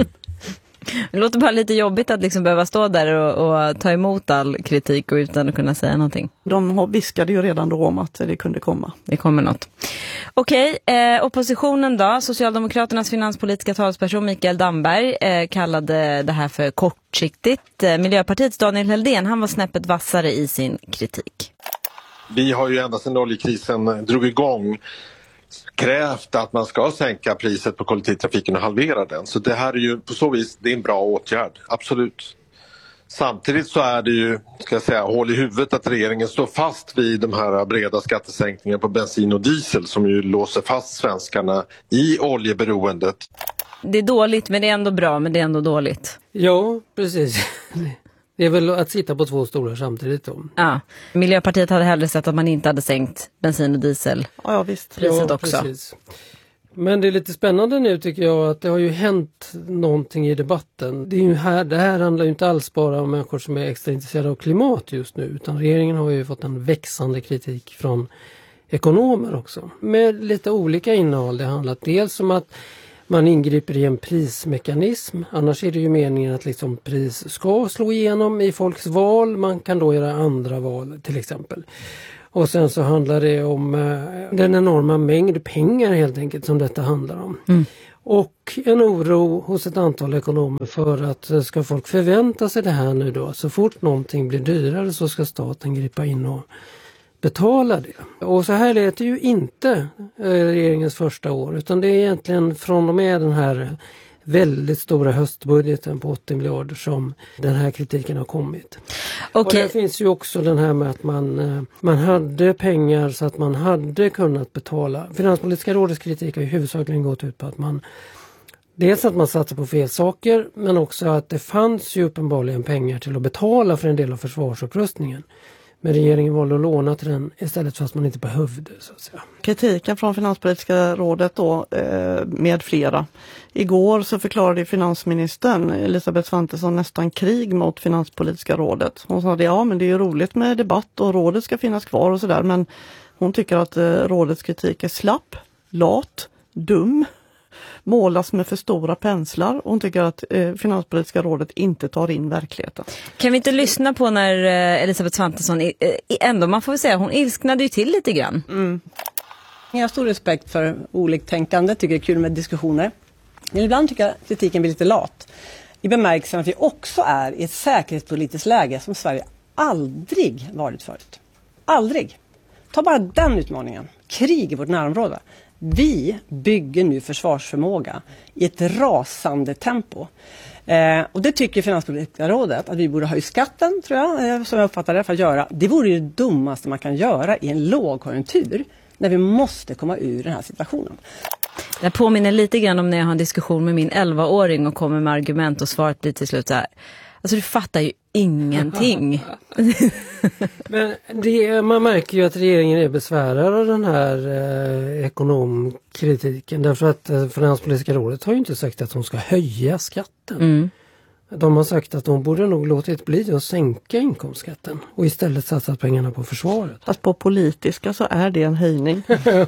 Det låter bara lite jobbigt att liksom behöva stå där och, och ta emot all kritik och utan att kunna säga någonting. De viskade ju redan då om att det kunde komma. Det kommer något. Okej, eh, oppositionen då. Socialdemokraternas finanspolitiska talsperson Mikael Damberg eh, kallade det här för kortsiktigt. Eh, Miljöpartiets Daniel Heldén, han var snäppet vassare i sin kritik. Vi har ju ända sedan oljekrisen drog igång krävt att man ska sänka priset på kollektivtrafiken och halvera den. Så det här är ju på så vis, det är en bra åtgärd, absolut. Samtidigt så är det ju, ska jag säga, hål i huvudet att regeringen står fast vid de här breda skattesänkningarna på bensin och diesel som ju låser fast svenskarna i oljeberoendet. Det är dåligt, men det är ändå bra, men det är ändå dåligt. Ja, precis. Det är väl att sitta på två stolar samtidigt då. Ja, Miljöpartiet hade hellre sett att man inte hade sänkt bensin- och dieselpriset ja, ja, visst. ja, också. Precis. Men det är lite spännande nu tycker jag att det har ju hänt någonting i debatten. Det, är ju här, det här handlar ju inte alls bara om människor som är extra intresserade av klimat just nu, utan regeringen har ju fått en växande kritik från ekonomer också. Med lite olika innehåll. Det handlar dels om att man ingriper i en prismekanism. Annars är det ju meningen att liksom pris ska slå igenom i folks val. Man kan då göra andra val till exempel. Och sen så handlar det om eh, den enorma mängd pengar helt enkelt som detta handlar om. Mm. Och en oro hos ett antal ekonomer för att eh, ska folk förvänta sig det här nu då. Så fort någonting blir dyrare så ska staten gripa in och betala det. Och så här lät det ju inte eh, regeringens första år, utan det är egentligen från och med den här väldigt stora höstbudgeten på åttio miljarder som den här kritiken har kommit. Okay. Och det finns ju också den här med att man, eh, man hade pengar så att man hade kunnat betala. Finanspolitiska rådets kritik har ju huvudsakligen gått ut på att man dels att man satsar på fel saker, men också att det fanns ju uppenbarligen pengar till att betala för en del av försvarsupprustningen. Men regeringen valde att låna till den istället för att man inte behövde, så att säga. Kritiken från Finanspolitiska rådet då eh, med flera. Igår så förklarade finansministern Elisabeth Svantesson nästan krig mot Finanspolitiska rådet. Hon sa att ja, men det är ju roligt med debatt och rådet ska finnas kvar och sådär. Men hon tycker att eh, rådets kritik är slapp, lat, dum, målas med för stora penslar. Hon tycker att eh, Finanspolitiska rådet inte tar in verkligheten. Kan vi inte lyssna på när eh, Elisabeth Svantesson eh, ändå, man får väl säga, hon ilsknade ju till lite grann. Mm. Jag har stor respekt för oliktänkande, tycker det är kul med diskussioner. Men ibland tycker jag kritiken blir lite lat. I bemärkelsen att vi också är i ett säkerhetspolitiskt läge som Sverige aldrig varit förut. Aldrig. Ta bara den utmaningen. Krig i vårt närområde. Vi bygger nu försvarsförmåga i ett rasande tempo. Eh, och det tycker Finanspolitiska rådet att vi borde höja skatten, tror jag, eh, som jag uppfattar det, för att göra. Det vore ju det dummaste man kan göra i en lågkonjunktur när vi måste komma ur den här situationen. Det påminner lite grann om när jag har en diskussion med min elvaåring och kommer med argument och svaret blir till slut så här. Alltså du fattar ju ingenting. Men det, man märker ju att regeringen är besvärad av den här eh, ekonomkritiken. Därför att eh, Finanspolitiska rådet har ju inte sagt att de ska höja skatten. Mm. De har sagt att de borde nog låtit bli att sänka inkomstskatten och istället satsat pengarna på försvaret. Fast på politiska så är det en höjning.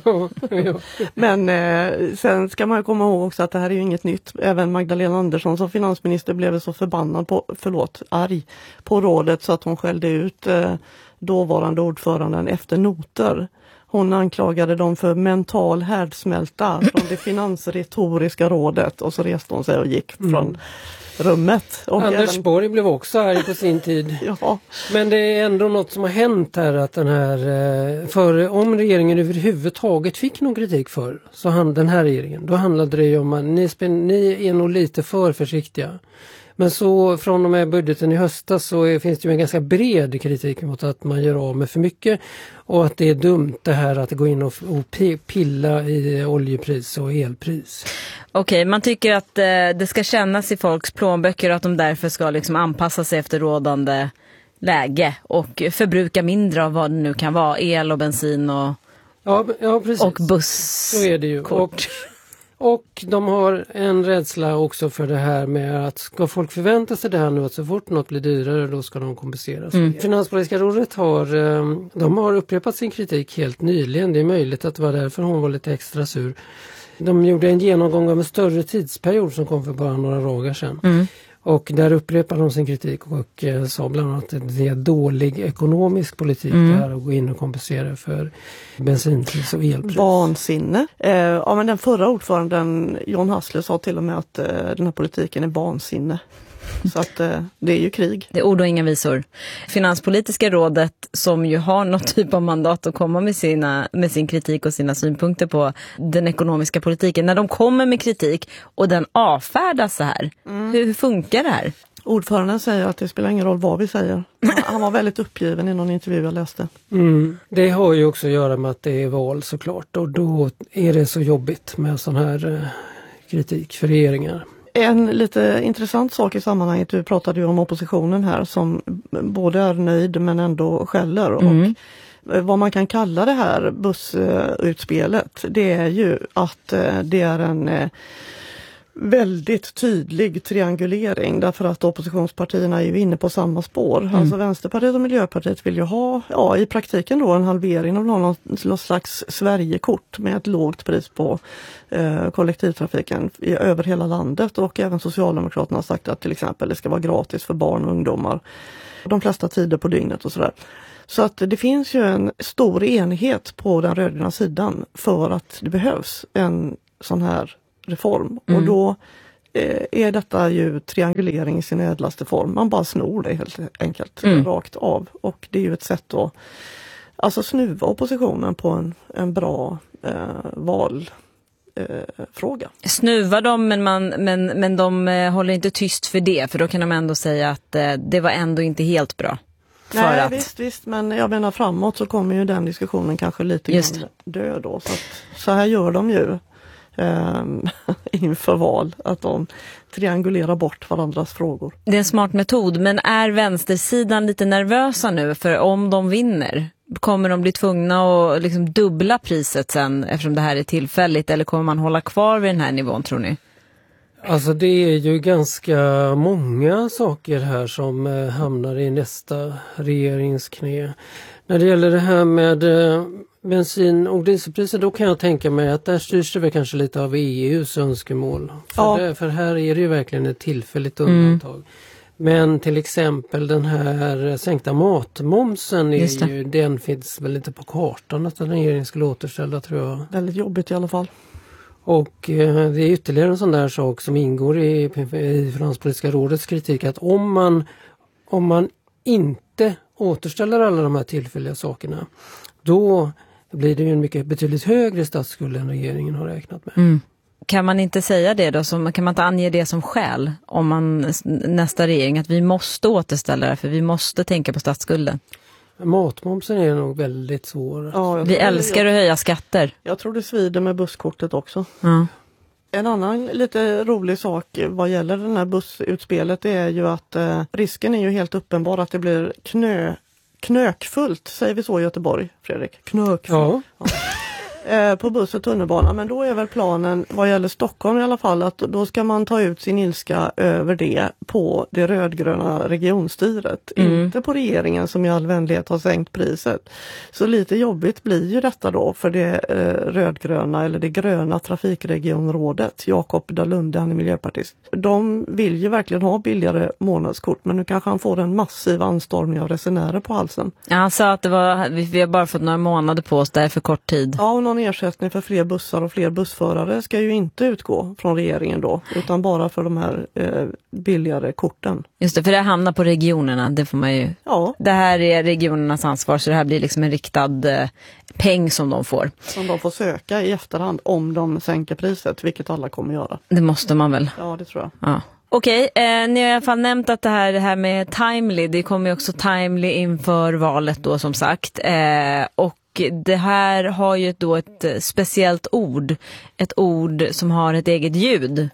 Men eh, sen ska man ju komma ihåg också att det här är ju inget nytt. Även Magdalena Andersson som finansminister blev så förbannad på, förlåt, arg på rådet så att hon skällde ut eh, dåvarande ordföranden efter noter. Hon anklagade dem för mental härdsmälta från det finansretoriska rådet och så reste hon sig och gick från mm. rummet. Och Anders även... Borg blev också arg på sin tid. Ja. Men det är ändå något som har hänt här att den här, för om regeringen överhuvudtaget fick någon kritik för så han, den här regeringen, då handlade det ju om att ni, ni är nog lite för försiktiga. Men så från och med budgeten i höstas så är, finns det ju en ganska bred kritik mot att man gör av med för mycket och att det är dumt det här att gå in och, och pilla i oljepris och elpris. Okej, okay, man tycker att eh, det ska kännas i folks plånböcker och att de därför ska liksom anpassa sig efter rådande läge och förbruka mindre av vad det nu kan vara, el och bensin och, ja, ja, precis. och buss. Så är det ju. Och, och de har en rädsla också för det här med att ska folk förvänta sig det här nu att så fort något blir dyrare då ska de kompenseras. Mm. Finanspolitiska rådet har, de har upprepat sin kritik helt nyligen. Det är möjligt att det var därför hon var lite extra sur. De gjorde en genomgång av en större tidsperiod som kom för bara några dagar sedan. Mm. Och där upprepade de sin kritik och eh, sa bland annat att det är dålig ekonomisk politik mm. där att gå in och kompensera för bensinpris och elpris. Vansinne. Eh, ja, men den förra ordföranden John Hassler sa till och med att eh, den här politiken är vansinne. Så att eh, det är ju krig. Det är ord och inga visor. Finanspolitiska rådet som ju har något typ av mandat att komma med, sina, med sin kritik och sina synpunkter på den ekonomiska politiken. När de kommer med kritik och den avfärdas så här, mm. hur, hur funkar det här? Ordföranden säger att det spelar ingen roll vad vi säger. Han var väldigt uppgiven i någon intervju jag läste. Mm. Det har ju också att göra med att det är val såklart, och då är det så jobbigt med sån här eh, kritik för regeringar. En lite intressant sak i sammanhanget, du pratade ju om oppositionen här som både är nöjd men ändå skäller. Mm. Och vad man kan kalla det här bussutspelet, det är ju att det är en väldigt tydlig triangulering, därför att oppositionspartierna är ju inne på samma spår. Mm. Alltså Vänsterpartiet och Miljöpartiet vill ju ha, ja i praktiken då en halvering av någon, någon slags Sverigekort med ett lågt pris på eh, kollektivtrafiken i, över hela landet, och även Socialdemokraterna har sagt att till exempel det ska vara gratis för barn och ungdomar de flesta tider på dygnet och sådär. Så att det finns ju en stor enighet på den rödgröna sidan för att det behövs en sån här reform. Mm. Och då eh, är detta ju triangulering i sin ädlaste form. Man bara snor det helt enkelt mm. rakt av. Och det är ju ett sätt att alltså snuva oppositionen på en, en bra eh, val. Eh, fråga. Snuva dem, men, man, men, men de eh, håller inte tyst för det, för då kan de ändå säga att eh, det var ändå inte helt bra. För Nej, att... visst, visst, men jag menar framåt så kommer ju den diskussionen kanske lite Just. grann dö då. Så, att, så här gör de ju eh, inför val, att de triangulerar bort varandras frågor. Det är en smart metod, men är vänstersidan lite nervösa nu? För om de vinner, kommer de bli tvungna att liksom dubbla priset sen eftersom det här är tillfälligt, eller kommer man hålla kvar vid den här nivån, tror ni? Alltså det är ju ganska många saker här som eh, hamnar i nästa regeringsknä. När det gäller det här med eh, bensin- och dieselpriser, då kan jag tänka mig att där styrs det väl kanske lite av E U:s önskemål. För, ja. det, för här är det ju verkligen ett tillfälligt undantag. Mm. Men till exempel den här sänkta matmomsen, är ju, den finns väl inte på kartan att regeringen skulle återställa, tror jag. Väldigt jobbigt i alla fall. Och eh, det är ytterligare en sån där sak som ingår i, i Finanspolitiska rådets kritik, att om man, om man inte återställer alla de här tillfälliga sakerna, då blir det ju en mycket betydligt högre statsskuld än regeringen har räknat med. Mm. Kan man inte säga det då? Som, kan man inte ange det som skäl om man nästa regering, att vi måste återställa det för vi måste tänka på statsskulden? Matmomsen är nog väldigt svår. Ja, vi älskar jag, att höja skatter. Jag tror det svider med busskortet också. Mm. En annan lite rolig sak vad gäller den här bussutspelet är ju att eh, risken är ju helt uppenbar att det blir knö, knökfullt, säger vi så i Göteborg, Fredrik? Knökfullt. Ja. Ja. Eh, på buss och tunnelbana, men då är väl planen vad gäller Stockholm i alla fall att då ska man ta ut sin ilska över det på det rödgröna regionstyret, mm. inte på regeringen som i all vänlighet har sänkt priset. Så lite jobbigt blir ju detta då för det eh, rödgröna eller det gröna trafikregionrådet. Jakob Dalunde, han är miljöpartist. De vill ju verkligen ha billigare månadskort, men nu kanske han får en massiv anstormning av resenärer på halsen. Ja, han sa att det var, vi, vi har bara fått några månader på oss, det är för kort tid. Ja, och någon ersättning för fler bussar och fler bussförare ska ju inte utgå från regeringen då, utan bara för de här eh, billigare korten. Just det, för det hamnar på regionerna, det får man ju... Ja. Det här är regionernas ansvar, så det här blir liksom en riktad eh, peng som de får. Som de får söka i efterhand om de sänker priset, vilket alla kommer göra. Det måste man väl? Ja, det tror jag. Ja. Okej, eh, ni har i alla fall nämnt att det här, det här med timely, det kommer ju också timely inför valet då som sagt. Eh, och det här har ju då ett speciellt ord, ett ord som har ett eget ljud.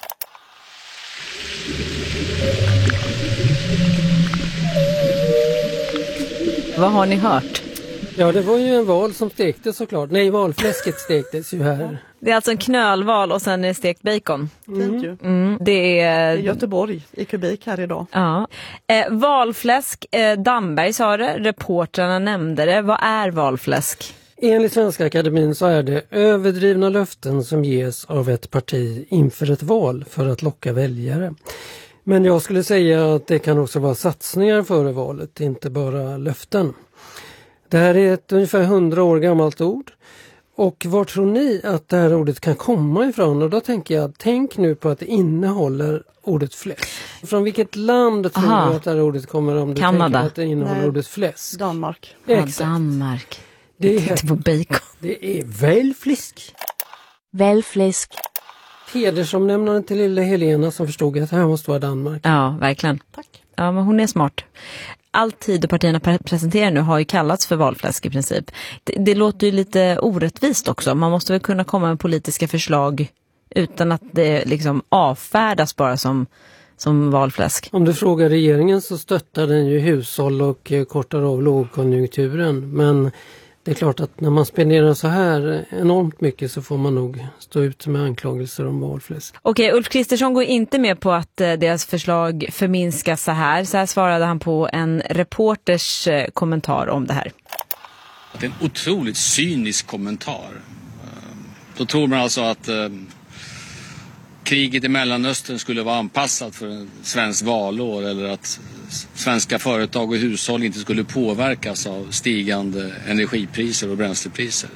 Vad har ni hört? Ja, det var ju en val som stektes såklart. Nej, valfläsket stektes ju här. Det är alltså en knölval och sen är det stekt bacon. Fint ju. Mm, det är... I Göteborg, i kubik här idag. Ja. Eh, valfläsk, eh, Damberg sa det, reportrarna nämnde det. Vad är valfläsk? Enligt Svenska Akademin så är det överdrivna löften som ges av ett parti inför ett val för att locka väljare. Men jag skulle säga att det kan också vara satsningar före valet, inte bara löften. Det här är ett ungefär hundra år gammalt ord. Och var tror ni att det här ordet kan komma ifrån? Och då tänker jag, tänk nu på att det innehåller ordet fläsk. Från vilket land tror Aha. du att det här ordet kommer om du Kanada. tänker att det innehåller Nej. ordet fläsk? Danmark. Ja, Exakt. Danmark. Det är inte på bacon. Det är välfläsk. Välfläsk. Hedersomnämnande till lilla Helena som förstod att det här måste vara Danmark. Ja, verkligen. Tack. Ja, men hon är smart. Allt Tidöpartierna pre- presenterar nu har ju kallats för valfläsk i princip. Det, det låter ju lite orättvist också. Man måste väl kunna komma med politiska förslag utan att det liksom avfärdas bara som, som valfläsk. Om du frågar regeringen så stöttar den ju hushåll och eh, kortar av lågkonjunkturen. Men det är klart att när man spenderar så här enormt mycket så får man nog stå ut med anklagelser om valfläsk. Okej, Ulf Kristersson går inte med på att eh, deras förslag förminskas så här. Så här svarade han på en reporters eh, kommentar om det här. Det är en otroligt cynisk kommentar. Då tror man alltså att eh, kriget i Mellanöstern skulle vara anpassat för en svensk valår eller att svenska företag och hushåll inte skulle påverkas av stigande energipriser och bränslepriser.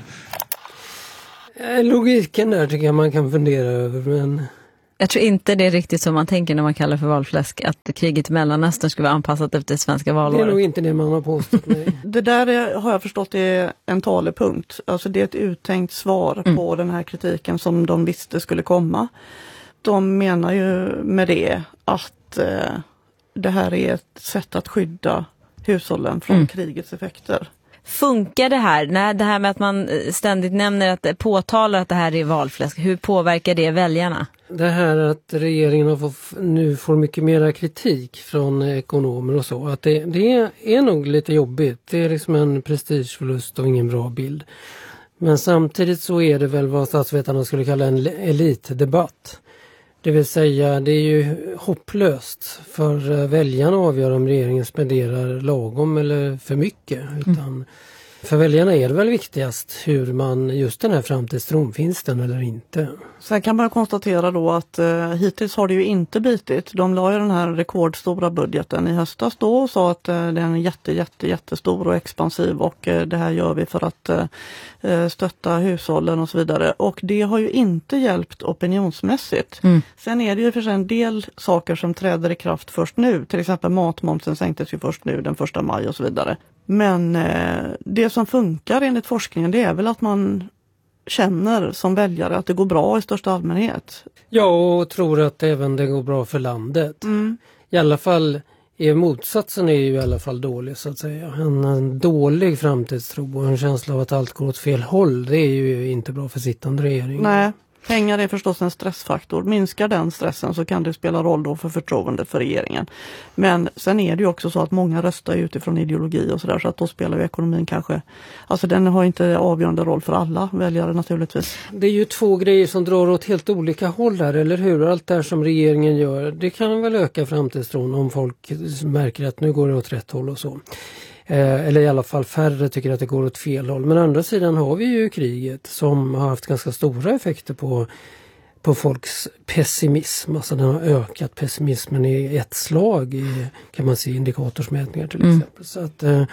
Logiken där tycker jag man kan fundera över, men... Jag tror inte det är riktigt som man tänker när man kallar för valfläsk, att kriget i Mellanöstern skulle vara anpassat efter svenska valår. Det är nog inte det man har påstått. Nej. Det där är, har jag förstått är en talepunkt. Alltså det är ett uttänkt svar mm. på den här kritiken som de visste skulle komma. De menar ju med det att eh, det här är ett sätt att skydda hushållen från mm. krigets effekter. Funkar det här? Nej, det här med att man ständigt nämner att påtalar att det här är valfläsk. Hur påverkar det väljarna? Det här att regeringen har fått, nu får mycket mera kritik från ekonomer och så. Att det, det är nog lite jobbigt. Det är liksom en prestigeförlust och ingen bra bild. Men samtidigt så är det väl vad statsvetarna skulle kalla en elitdebatt. Det vill säga, det är ju hopplöst för väljarna att avgöra om regeringen spenderar lagom eller för mycket. Utan mm. för väljarna är det väl viktigast hur man, just den här framtidstron, finns den eller inte. Sen kan man konstatera då att eh, hittills har det ju inte bitit. De la ju den här rekordstora budgeten i höstas då och sa att eh, den är jätte, jätte, jättestor och expansiv och eh, det här gör vi för att eh, stötta hushållen och så vidare. Och det har ju inte hjälpt opinionsmässigt. Mm. Sen är det ju för sig en del saker som träder i kraft först nu. Till exempel matmomsen sänktes ju först nu den första maj och så vidare. Men eh, det som funkar enligt forskningen, det är väl att man känner som väljare att det går bra i största allmänhet. Ja, och tror att även det går bra för landet. Mm. I alla fall, är motsatsen är ju i alla fall dålig så att säga. En, en dålig framtidstro och en känsla av att allt går åt fel håll, det är ju inte bra för sittande regering. Nej. Pengar är förstås en stressfaktor. Minskar den stressen så kan det spela roll då för förtroendet för regeringen. Men sen är det ju också så att många röstar utifrån ideologi och sådär, så att då spelar ju ekonomin kanske, alltså den har inte avgörande roll för alla väljare naturligtvis. Det är ju två grejer som drar åt helt olika håll här, eller hur? Allt det här som regeringen gör, det kan väl öka framtidstron om folk märker att nu går det åt rätt håll och så. Eh, eller i alla fall färre tycker att det går åt fel håll. Men å andra sidan har vi ju kriget som har haft ganska stora effekter på, på folks pessimism. Alltså den har ökat pessimismen i ett slag i, kan man se, indikatorsmätningar till mm. exempel. Så att eh,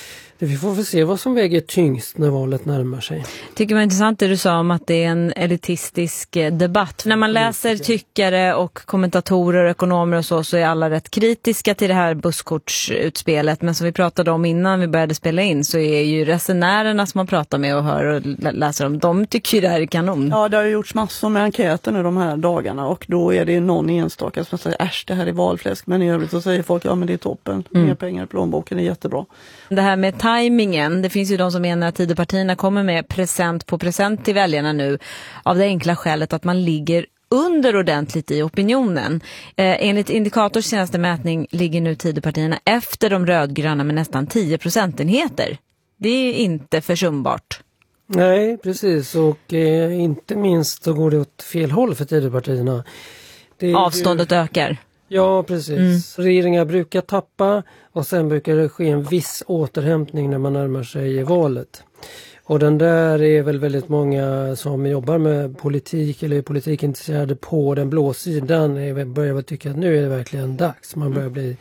vi får väl se vad som väger tyngst när valet närmar sig. Tycker det var intressant det du sa om att det är en elitistisk debatt. När man läser tyckare och kommentatorer och ekonomer och så, så är alla rätt kritiska till det här busskortsutspelet. Men som vi pratade om innan vi började spela in så är ju resenärerna som man pratar med och hör och läser om, de tycker ju det här är kanon. Ja, det har ju gjorts massor med enkäter nu de här dagarna och då är det någon enstaka som säger äsch, det här är valfläsk. Men i övrigt så säger folk, ja men det är toppen. Mm. Mer pengar i plånboken är jättebra. Det här med timingen, det finns ju de som menar att Tidöpartierna kommer med present på present till väljarna nu av det enkla skälet att man ligger under ordentligt i opinionen. Eh, enligt Indikators senaste mätning ligger nu Tidöpartierna efter de rödgröna med nästan tio procentenheter. Det är inte försumbart. Nej, precis. Och eh, inte minst så går det åt fel håll för Tidöpartierna. Avståndet ju... ökar. Ja, precis. Mm. Regeringar brukar tappa och sen brukar det ske en viss återhämtning när man närmar sig valet. Och den där är väl väldigt många som jobbar med politik eller är politikintresserade på den blå sidan börjar väl tycka att nu är det verkligen dags. Man börjar bli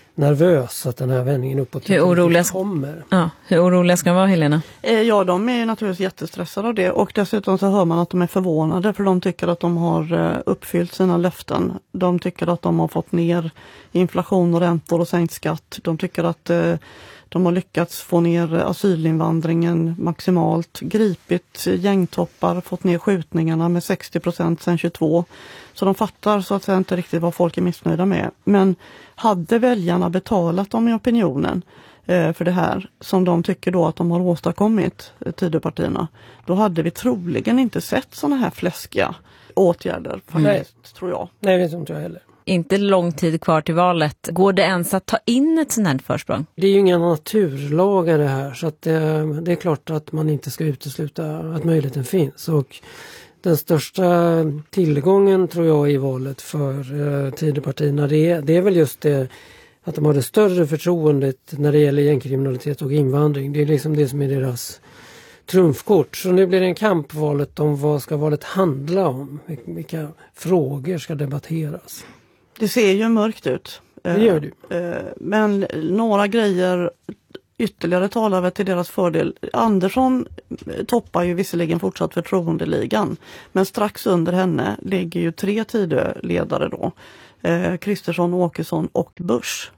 nervös att den här vändningen uppåt hur oroliga kommer. Ja, hur oroliga ska de vara, Helena? Ja, de är naturligtvis jättestressade av det och dessutom så hör man att de är förvånade för de tycker att de har uppfyllt sina löften. De tycker att de har fått ner inflation och räntor och sänkt skatt. De tycker att De har lyckats få ner asylinvandringen maximalt, gripit gängtoppar, fått ner skjutningarna med sextio procent sedan tjugotvå. Så de fattar så att säga inte riktigt vad folk är missnöjda med. Men hade väljarna betalat dem i opinionen eh, för det här som de tycker då att de har åstadkommit, eh, Tidöpartierna, då hade vi troligen inte sett sådana här fläskiga åtgärder faktiskt, Nej. tror jag. Nej, det tror inte jag heller. Inte lång tid kvar till valet. Går det ens att ta in ett sånt här försprång? Det är ju inga naturlagar det här, så att det, det är klart att man inte ska utesluta att möjligheten finns. Och den största tillgången tror jag i valet för eh, Tidöpartierna, det är, det är väl just det att de har det större förtroendet när det gäller gängkriminalitet och invandring. Det är liksom det som är deras trumfkort. Så nu blir det en kampvalet om vad ska valet handla om. Vilka frågor ska debatteras. Det ser ju mörkt ut. Det gör det. Men några grejer ytterligare talar väl till deras fördel. Andersson toppar ju visserligen fortsatt förtroendeligan. Men strax under henne ligger ju tre Tidöledare då. Kristersson, Åkesson och Busch.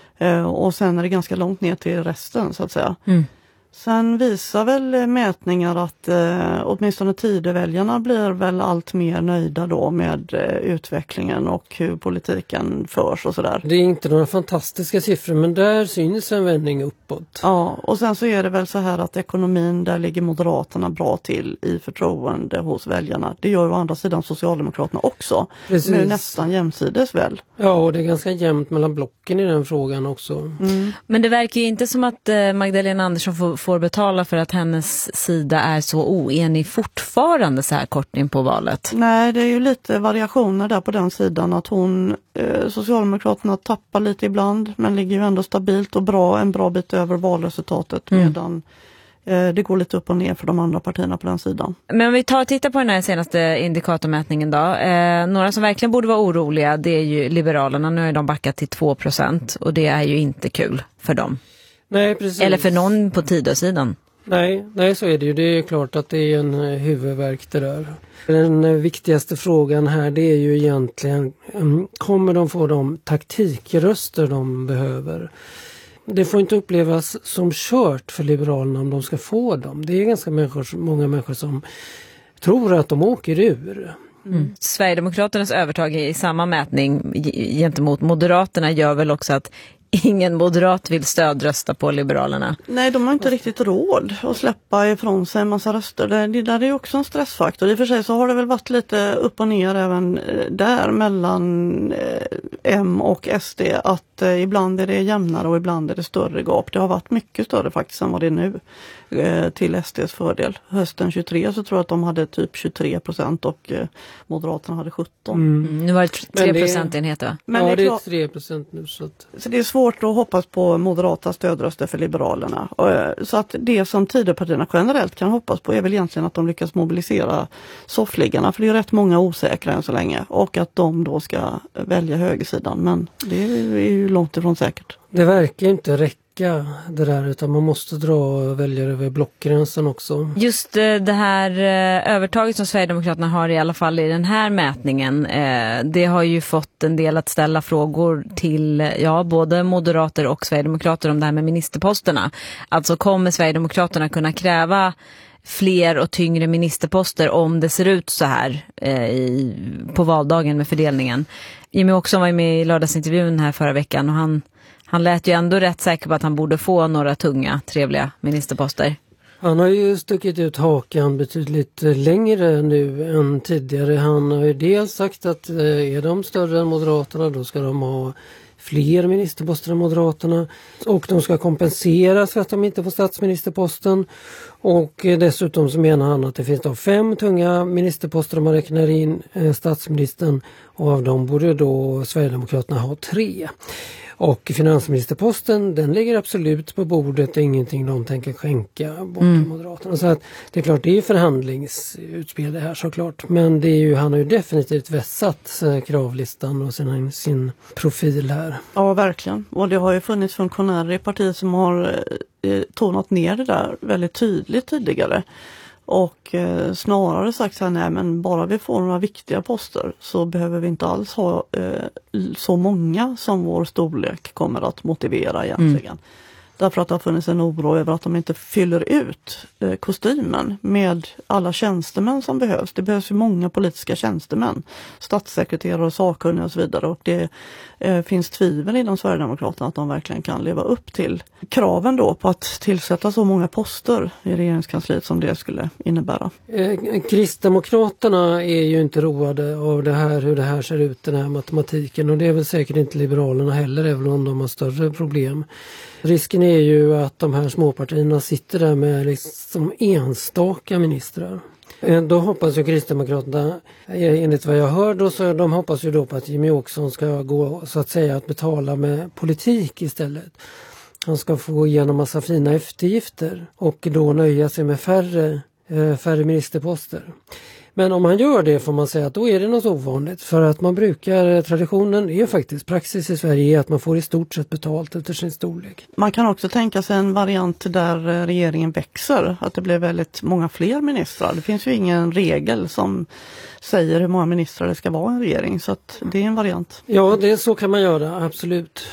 Och sen är det ganska långt ner till resten så att säga. Mm. Sen visar väl mätningar att eh, åtminstone Tidöväljarna blir väl allt mer nöjda då med eh, utvecklingen och hur politiken förs och sådär. Det är inte några fantastiska siffror, men där syns en vändning uppåt. Ja, och sen så är det väl så här att ekonomin, där ligger Moderaterna bra till i förtroende hos väljarna. Det gör ju å andra sidan Socialdemokraterna också. Precis. Men nästan jämsides väl. Ja, och det är ganska jämnt mellan blocken i den frågan också. Mm. Men det verkar ju inte som att eh, Magdalena Andersson får, får betala för att hennes sida är så oenig fortfarande så här kort in på valet. Nej, det är ju lite variationer där på den sidan, att hon, eh, Socialdemokraterna tappar lite ibland men ligger ju ändå stabilt och bra, en bra bit över valresultatet mm. medan eh, det går lite upp och ner för de andra partierna på den sidan. Men om vi tar och tittar på den här senaste indikatormätningen då. Eh, några som verkligen borde vara oroliga, det är ju Liberalerna. Nu är de backat till två procent och det är ju inte kul för dem. Nej, precis. Eller för någon på Tidösidan. Nej, nej, så är det ju. Det är klart att det är en huvudvärk det där. Den viktigaste frågan här, det är ju egentligen, kommer de få de taktikröster de behöver? Det får inte upplevas som kört för Liberalerna om de ska få dem. Det är ganska människor, många människor som tror att de åker ur. Mm. Sverigedemokraternas övertag i samma mätning gentemot Moderaterna gör väl också att ingen moderat vill stödrösta på Liberalerna. Nej, de har inte riktigt råd att släppa ifrån sig en massa röster. Det, det där är ju också en stressfaktor. I och för sig så har det väl varit lite upp och ner även där mellan eh, M och S D. Att eh, ibland är det jämnare och ibland är det större gap. Det har varit mycket större faktiskt än vad det är nu eh, till S D:s fördel. Hösten tjugotre så tror jag att de hade typ tjugotre procent och eh, Moderaterna hade sjutton. Mm. Nu var det tre procentenheter va? Men ja, det är tre procent nu. Så, att... så det är svårt att hoppas på moderata stödröster för Liberalerna. Så att det som Tidöpartierna generellt kan hoppas på är väl egentligen att de lyckas mobilisera soffliggarna, för det är rätt många osäkra än så länge, och att de då ska välja högersidan, men det är ju långt ifrån säkert. Det verkar inte räcka det där, utan man måste dra väljare över blockgränsen också. Just det här övertaget som Sverigedemokraterna har i alla fall i den här mätningen, det har ju fått en del att ställa frågor till ja, både moderater och sverigedemokrater om det här med ministerposterna. Alltså kommer Sverigedemokraterna kunna kräva fler och tyngre ministerposter om det ser ut så här eh, i, på valdagen med fördelningen. Jimmy också var med i lördagsintervjun här förra veckan och han, han lät ju ändå rätt säker på att han borde få några tunga, trevliga ministerposter. Han har ju stuckit ut hakan betydligt längre nu än tidigare. Han har ju dels sagt att är de större än Moderaterna då ska de ha fler ministerposter än Moderaterna, och de ska kompenseras för att de inte får statsministerposten, och dessutom så menar han att det finns då fem tunga ministerposter om man räknar in statsministern, och av dem borde då Sverigedemokraterna ha tre. Och finansministerposten, den ligger absolut på bordet, det är ingenting de tänker skänka bort till mm. Moderaterna. Så att det är klart, det är förhandlingsutspel det här såklart. Men det är ju, han har ju definitivt vässat kravlistan och sin, sin profil här. Ja, verkligen. Och det har ju funnits funktionärer i partiet som har eh, tonat ner det där väldigt tydligt tidigare. Och eh, snarare sagt så här, nej men bara vi får några viktiga poster så behöver vi inte alls ha eh, så många som vår storlek kommer att motivera egentligen. Därför att det har funnits en oro över att de inte fyller ut eh, kostymen med alla tjänstemän som behövs. Det behövs ju många politiska tjänstemän, statssekreterare och sakkunniga och så vidare. Och det eh, finns tvivel inom Sverigedemokraterna att de verkligen kan leva upp till kraven då på att tillsätta så många poster i regeringskansliet som det skulle innebära. Eh, Kristdemokraterna är ju inte roade av det här, hur det här ser ut, den här matematiken. Och det är väl säkert inte Liberalerna heller, även om de har större problem. Risken är ju att de här småpartierna sitter där med liksom enstaka ministrar. Då hoppas ju Kristdemokraterna, enligt vad jag hör då, så de hoppas ju då på att Jimmie Åkesson ska gå så att säga att betala med politik istället. Han ska få igenom massa fina eftergifter och då nöja sig med färre, färre ministerposter. Men om man gör det får man säga att då är det något ovanligt, för att man brukar, traditionen är faktiskt, praxis i Sverige är att man får i stort sett betalt efter sin storlek. Man kan också tänka sig en variant där regeringen växer, att det blir väldigt många fler ministrar. Det finns ju ingen regel som säger hur många ministrar det ska vara i en regering, så att det är en variant. Ja, det så kan man göra, absolut.